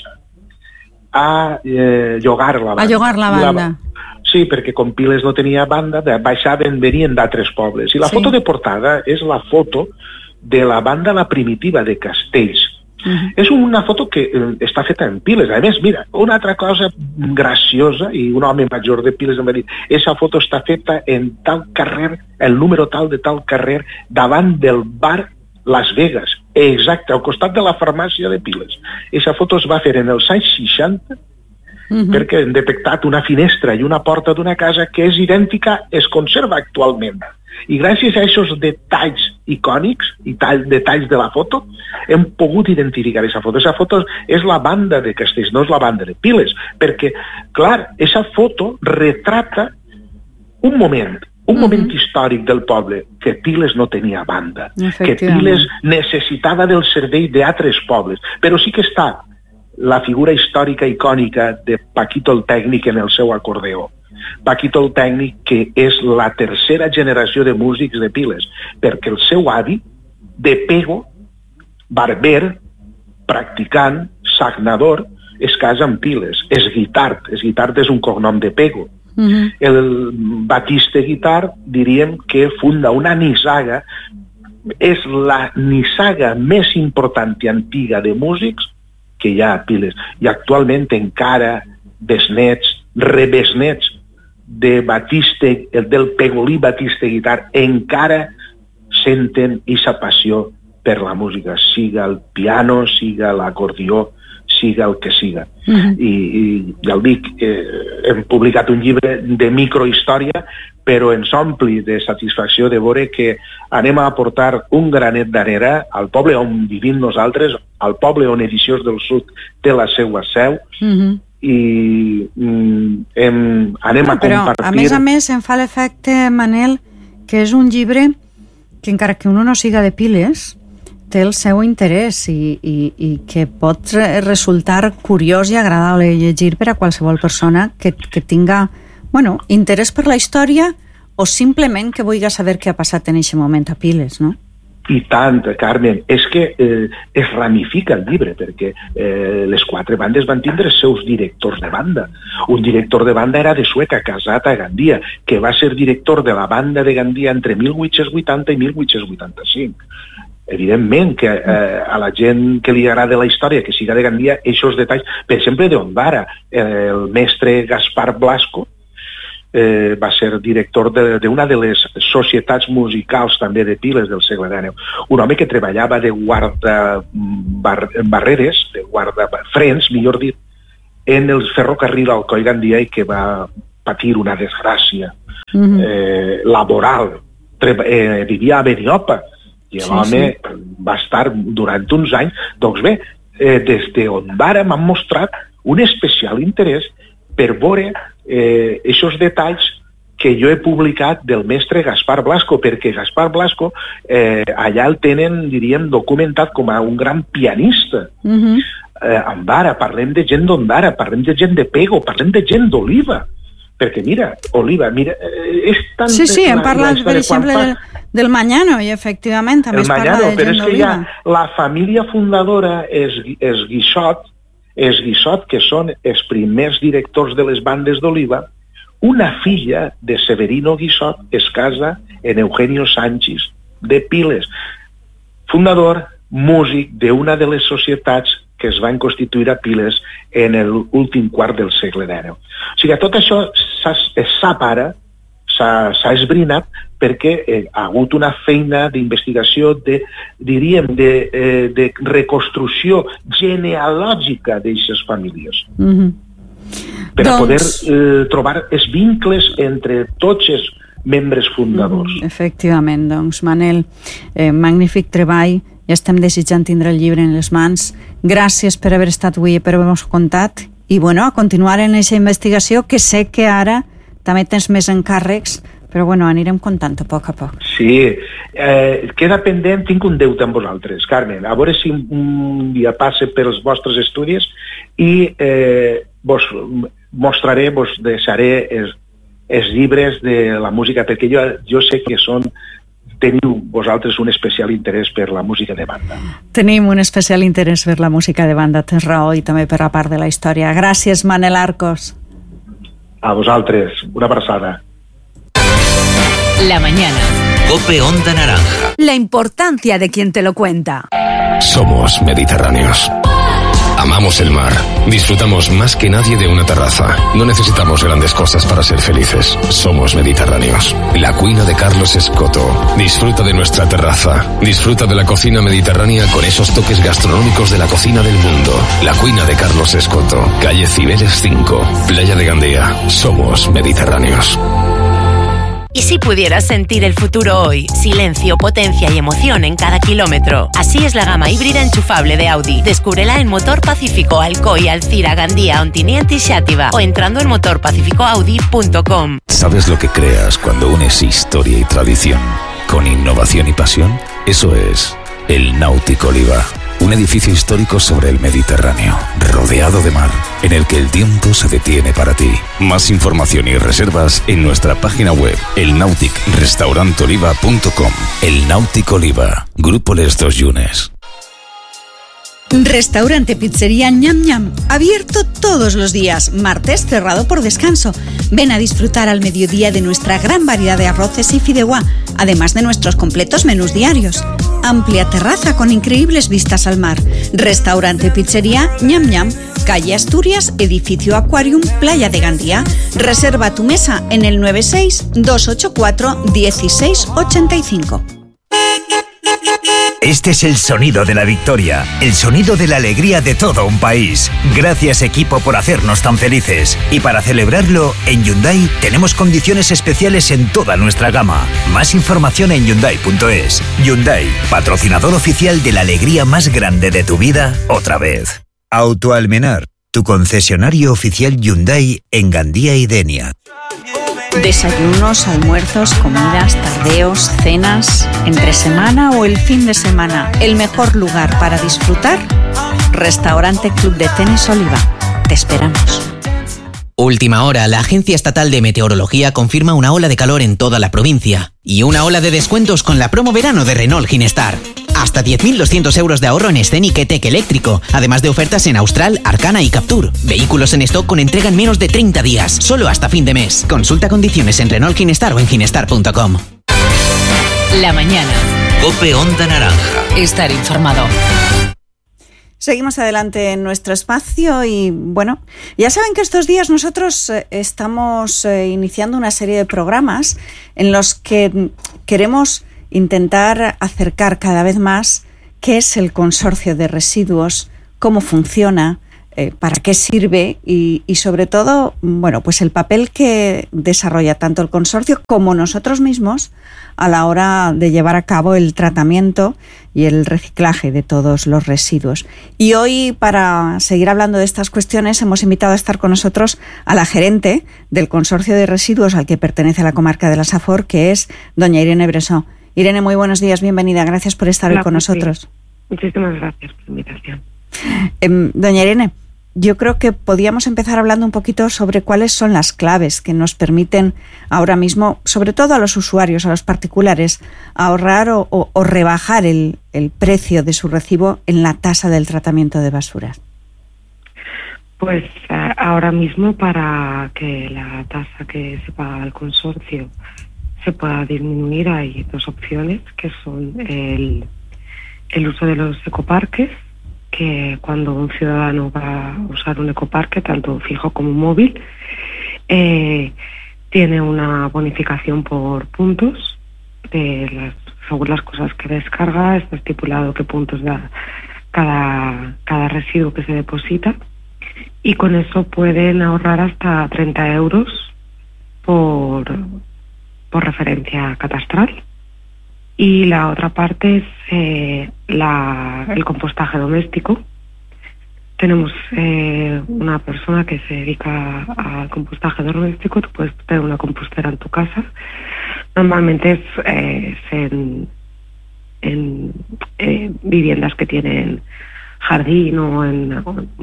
a eh, llogar la banda. A llogar la banda. La, Sí, perquè com Piles no tenia banda, baixaven, venien d'altres pobles. I la sí. foto de portada és la foto de la banda La Primitiva de Castells. Uh-huh. És una foto que eh, està feta en Piles. A més, mira, una altra cosa graciosa, i un home major de Piles em va dir, aquesta foto està feta en tal carrer, el número tal de tal carrer, davant del bar Las Vegas. Exacte, al costat de la farmàcia de Piles. Aquesta foto es va fer en els anys seixanta, Uh-huh. perquè hem detectat una finestra i una porta d'una casa que és idèntica, es conserva actualment. I gràcies a aquests detalls icònics i tall, detalls de la foto, hem pogut identificar aquesta foto. Aquesta foto és la banda de Castells, no és la banda de Piles, perquè, clar, aquesta foto retrata un moment, un moment uh-huh. històric del poble, que Piles no tenia banda, que Piles necessitava del servei d'altres pobles, però sí que està la figura històrica icònica de Paquito el Tècnic en el seu acordeó. Paquito el Tècnic, que és la tercera generació de músics de Piles, perquè el seu avi, de pego, barber, practicant, sagnador, es casa amb Piles. És Guitart, és Guitart és un cognom de pego. Uh-huh. El Batiste Guitart, diríem que funda una nissaga, és la nissaga més important i antiga de músics que hi ha a Piles, i actualment encara besnets, rebesnets de Batiste, el del Pegolí Batiste Guitart, encara senten aquesta passió per la música, siga el piano, siga l'acordió, siga el que siga. Uh-huh. I, i ja el dic, eh, hem publicat un llibre de microhistòria, però ens ompli de satisfacció de veure que anem a aportar un granet d'arena al poble on vivim nosaltres, al poble on Edicions del Sud té la seva seu, uh-huh. i mm, hem, anem a però, compartir... A més a més, em fa l'efecte, Manel, que és un llibre que encara que uno no siga de Piles, té el seu interès i, i, i que pot resultar curiós i agradable llegir per a qualsevol persona que, que tinga, bueno, interès per la història o simplement que vulgui saber què ha passat en aquest moment a Piles, no? I tant, Carmen, és que eh, es ramifica el llibre, perquè eh, les quatre bandes van tindre els seus directors de banda. Un director de banda era de Sueca, casat a Gandia, que va ser director de la banda de Gandia entre mil vuit-cents vuitanta i mil vuit-cents vuitanta-cinc. Evidentment que eh, a la gent que li agrada la història, que siga de Gandia, aquests detalls, per exemple, d'Ondara, eh, el mestre Gaspar Blasco, Eh, va ser director d'una de, de les societats musicals també de Piles del segle dinou. Un home que treballava de guarda bar, barreres, de guarda frens, millor dit, en el ferrocarril Alcoi-Gandia i que va patir una desgràcia mm-hmm. eh, laboral. Treba, eh, vivia a Beniopa i l'home sí, sí. va estar durant uns anys. Doncs bé, eh, des d'Ondara m'han mostrat un especial interès per veure eh, aquests detalls que jo he publicat del mestre Gaspar Blasco, perquè Gaspar Blasco eh, allà el tenen, diríem, documentat com a un gran pianista. Mm-hmm. Eh, Ondara, parlem de gent d'Ondara, parlem de gent de Pego, parlem de gent d'Oliva. Perquè mira, Oliva, mira, és tan... Sí, sí, hem parlat, per exemple, del, del Mañano, i efectivament també es parla de gent d'Oliva. Però és que ja la família fundadora és, és Guixot, és Guissot, que són els primers directors de les bandes d'Oliva. Una filla de Severino Guissot es casa en Eugenio Sánchez de Piles, fundador, músic d'una de les societats que es van constituir a Piles en l'últim quart del segle dinou. O sigui, tot això es sap ara, s'ha esbrinat perquè eh, ha hagut una feina d'investigació, de, diríem, de, eh, de reconstrucció genealògica d'aquestes famílies. Mm-hmm. Per doncs... a poder eh, trobar els vincles entre tots els membres fundadors. Mm-hmm. Efectivament, doncs, Manel, eh, magnífic treball, ja estem desitjant tindre el llibre en les mans. Gràcies per haver estat avui i per haver-nos contat. I, bueno, a continuar en aquesta investigació, que sé que ara també tens més encàrrecs, però bueno, anirem contant a poc a poc. Sí, eh, queda pendent, tinc un deute amb vosaltres, Carmen, a veure si un dia passe pels vostres estudis i eh, vos mostraré, vos deixaré els, els llibres de la música, perquè jo, jo sé que són, teniu vosaltres un especial interès per la música de banda. Tenim un especial interès per la música de banda, tens raó, i també per la part de la història. Gràcies, Manel Arcos. A vosaltres, una abraçada. La mañana. COPE Onda Naranja. La importancia de quien te lo cuenta. Somos mediterráneos. Amamos el mar. Disfrutamos más que nadie de una terraza. No necesitamos grandes cosas para ser felices. Somos mediterráneos. La cuina de Carlos Escoto. Disfruta de nuestra terraza. Disfruta de la cocina mediterránea con esos toques gastronómicos de la cocina del mundo. La cuina de Carlos Escoto. Calle Cibeles cinco. Playa de Gandía. Somos mediterráneos. ¿Y si pudieras sentir el futuro hoy? Silencio, potencia y emoción en cada kilómetro. Así es la gama híbrida enchufable de Audi. Descúbrela en Motor Pacífico, Alcoy, Alcira, Gandía, Ontinyent y Xàtiva o entrando en motor pacifico audi punto com. ¿Sabes lo que creas cuando unes historia y tradición con innovación y pasión? Eso es el Náutico Oliva. Un edificio histórico sobre el Mediterráneo, rodeado de mar, en el que el tiempo se detiene para ti. Más información y reservas en nuestra página web, el nautic restaurant oliva punto com. El Náutico Oliva, Grupo Les Dos Llunes. Restaurante Pizzería Ñam Ñam, abierto todos los días, martes cerrado por descanso. Ven a disfrutar al mediodía de nuestra gran variedad de arroces y fideuá, además de nuestros completos menús diarios. Amplia terraza con increíbles vistas al mar. Restaurante Pizzería Ñam Ñam, calle Asturias, edificio Aquarium, Playa de Gandía. Reserva tu mesa en el nueve seis dos ocho cuatro uno seis ocho cinco. Este es el sonido de la victoria, el sonido de la alegría de todo un país. Gracias, equipo, por hacernos tan felices. Y para celebrarlo, en Hyundai tenemos condiciones especiales en toda nuestra gama. Más información en hyundai punto es. Hyundai, patrocinador oficial de la alegría más grande de tu vida, otra vez. Autoalmenar, tu concesionario oficial Hyundai en Gandía y Denia. Desayunos, almuerzos, comidas, tardeos, cenas, entre semana o el fin de semana. El mejor lugar para disfrutar, Restaurante Club de Tenis Oliva. Te esperamos. Última hora, la Agencia Estatal de Meteorología confirma una ola de calor en toda la provincia y una ola de descuentos con la promo verano de Renault Ginestar. Hasta diez mil doscientos euros de ahorro en Scenic E-Tech eléctrico, además de ofertas en Austral, Arcana y Captur. Vehículos en stock con entrega en menos de treinta días, solo hasta fin de mes. Consulta condiciones en Renault Ginestar o en ginestar punto com. La mañana. COPE Onda Naranja. Estar informado. Seguimos adelante en nuestro espacio y bueno, ya saben que estos días nosotros eh, estamos eh, iniciando una serie de programas en los que queremos intentar acercar cada vez más qué es el consorcio de residuos, cómo funciona, eh, para qué sirve y, y sobre todo, bueno, pues el papel que desarrolla tanto el consorcio como nosotros mismos a la hora de llevar a cabo el tratamiento y el reciclaje de todos los residuos. Y hoy, para seguir hablando de estas cuestiones, hemos invitado a estar con nosotros a la gerente del consorcio de residuos al que pertenece la comarca de la Safor, que es doña Irene Bresó. Irene, muy buenos días, bienvenida, gracias por estar Hola, hoy con nosotros. Sí. Muchísimas gracias por la invitación. Eh, doña Irene, yo creo que podíamos empezar hablando un poquito sobre cuáles son las claves que nos permiten ahora mismo, sobre todo a los usuarios, a los particulares, ahorrar o, o, o rebajar el, el precio de su recibo en la tasa del tratamiento de basuras. Pues uh, ahora mismo, para que la tasa que se paga al consorcio se pueda disminuir, hay dos opciones, que son el, el uso de los ecoparques, que cuando un ciudadano va a usar un ecoparque, tanto fijo como móvil, eh, tiene una bonificación por puntos de las, según las cosas que descarga. Está estipulado qué puntos da cada, cada residuo que se deposita, y con eso pueden ahorrar hasta treinta euros por, por referencia catastral. Y la otra parte es eh, la, el compostaje doméstico. Tenemos eh, una persona que se dedica al compostaje doméstico. Tú puedes tener una compostera en tu casa. Normalmente es, eh, es en, en eh, viviendas que tienen jardín o en, o en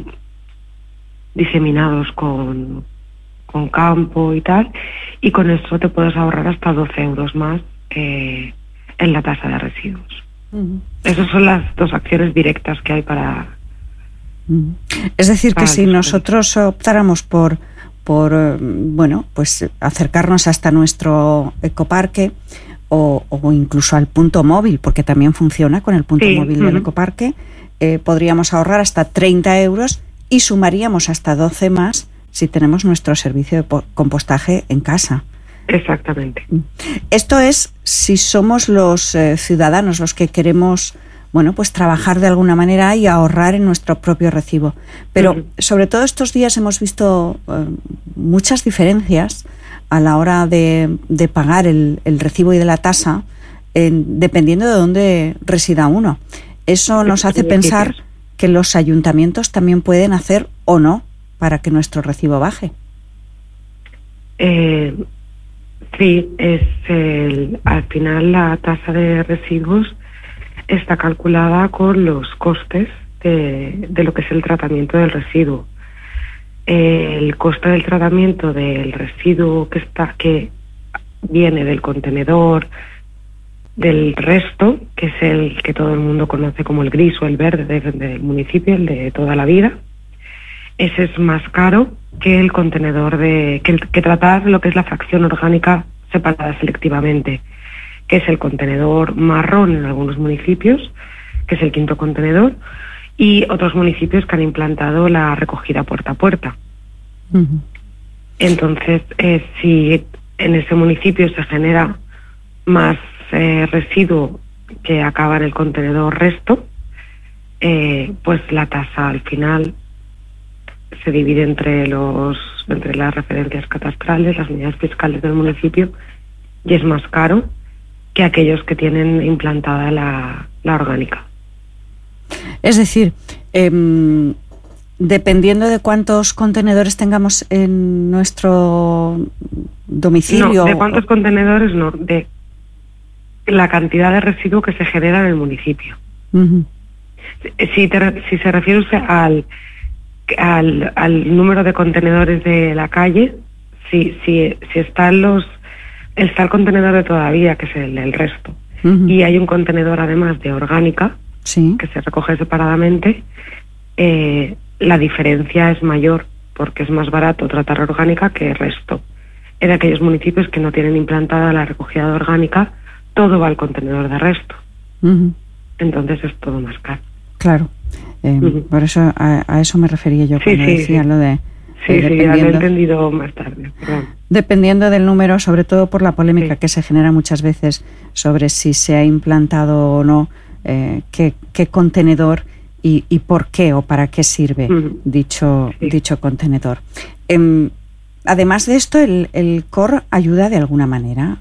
diseminados con, con campo y tal. Y con eso te puedes ahorrar hasta doce euros más eh, en la tasa de residuos. Uh-huh. Esas son las dos acciones directas que hay para... Uh-huh. Es decir, que si nosotros optáramos por, por bueno, pues acercarnos hasta nuestro ecoparque o, o incluso al punto móvil, porque también funciona con el punto sí, móvil uh-huh. del ecoparque, eh, podríamos ahorrar hasta treinta euros y sumaríamos hasta doce más si tenemos nuestro servicio de po- compostaje en casa. Exactamente. Esto es si somos los eh, ciudadanos los que queremos, bueno, pues trabajar de alguna manera y ahorrar en nuestro propio recibo. Pero uh-huh. sobre todo estos días hemos visto eh, muchas diferencias a la hora de, de pagar el, el recibo y de la tasa, en, dependiendo de dónde resida uno. Eso nos hace pensar que los ayuntamientos también pueden hacer o no para que nuestro recibo baje. Eh... Sí, es el, al final la tasa de residuos está calculada con los costes de, de lo que es el tratamiento del residuo. El coste del tratamiento del residuo que está que viene del contenedor del resto, que es el que todo el mundo conoce como el gris o el verde del, del municipio, el de toda la vida, ese es más caro que el contenedor de que, el, que tratar lo que es la fracción orgánica separada selectivamente, que es el contenedor marrón en algunos municipios, que es el quinto contenedor, y otros municipios que han implantado la recogida puerta a puerta. Uh-huh. Entonces, eh, si en ese municipio se genera más eh, residuo que acaba en el contenedor resto, eh, pues la tasa al final se divide entre los entre las referencias catastrales, las unidades fiscales del municipio, y es más caro que aquellos que tienen implantada la, la orgánica. Es decir, eh, dependiendo de cuántos contenedores tengamos en nuestro domicilio... No, de cuántos contenedores no, de la cantidad de residuo que se genera en el municipio. Uh-huh. Si, te, si se refiere usted al... al, al número de contenedores de la calle, si, si, si están los, está el contenedor de todavía, que es el, el resto, uh-huh. y hay un contenedor además de orgánica, sí. que se recoge separadamente, eh, la diferencia es mayor, porque es más barato tratar orgánica que el resto. En aquellos municipios que no tienen implantada la recogida de orgánica, todo va al contenedor de resto. Uh-huh. Entonces es todo más caro. Claro. Eh, uh-huh. Por eso a, a eso me refería yo cuando sí, sí, decía sí. lo de... Sí, eh, sí, ya lo he entendido más tarde. Perdón. Dependiendo del número, sobre todo por la polémica sí. que se genera muchas veces sobre si se ha implantado o no, eh, qué, qué contenedor y, y por qué o para qué sirve uh-huh. dicho, sí. dicho contenedor. Eh, además de esto, el, el C O R ayuda de alguna manera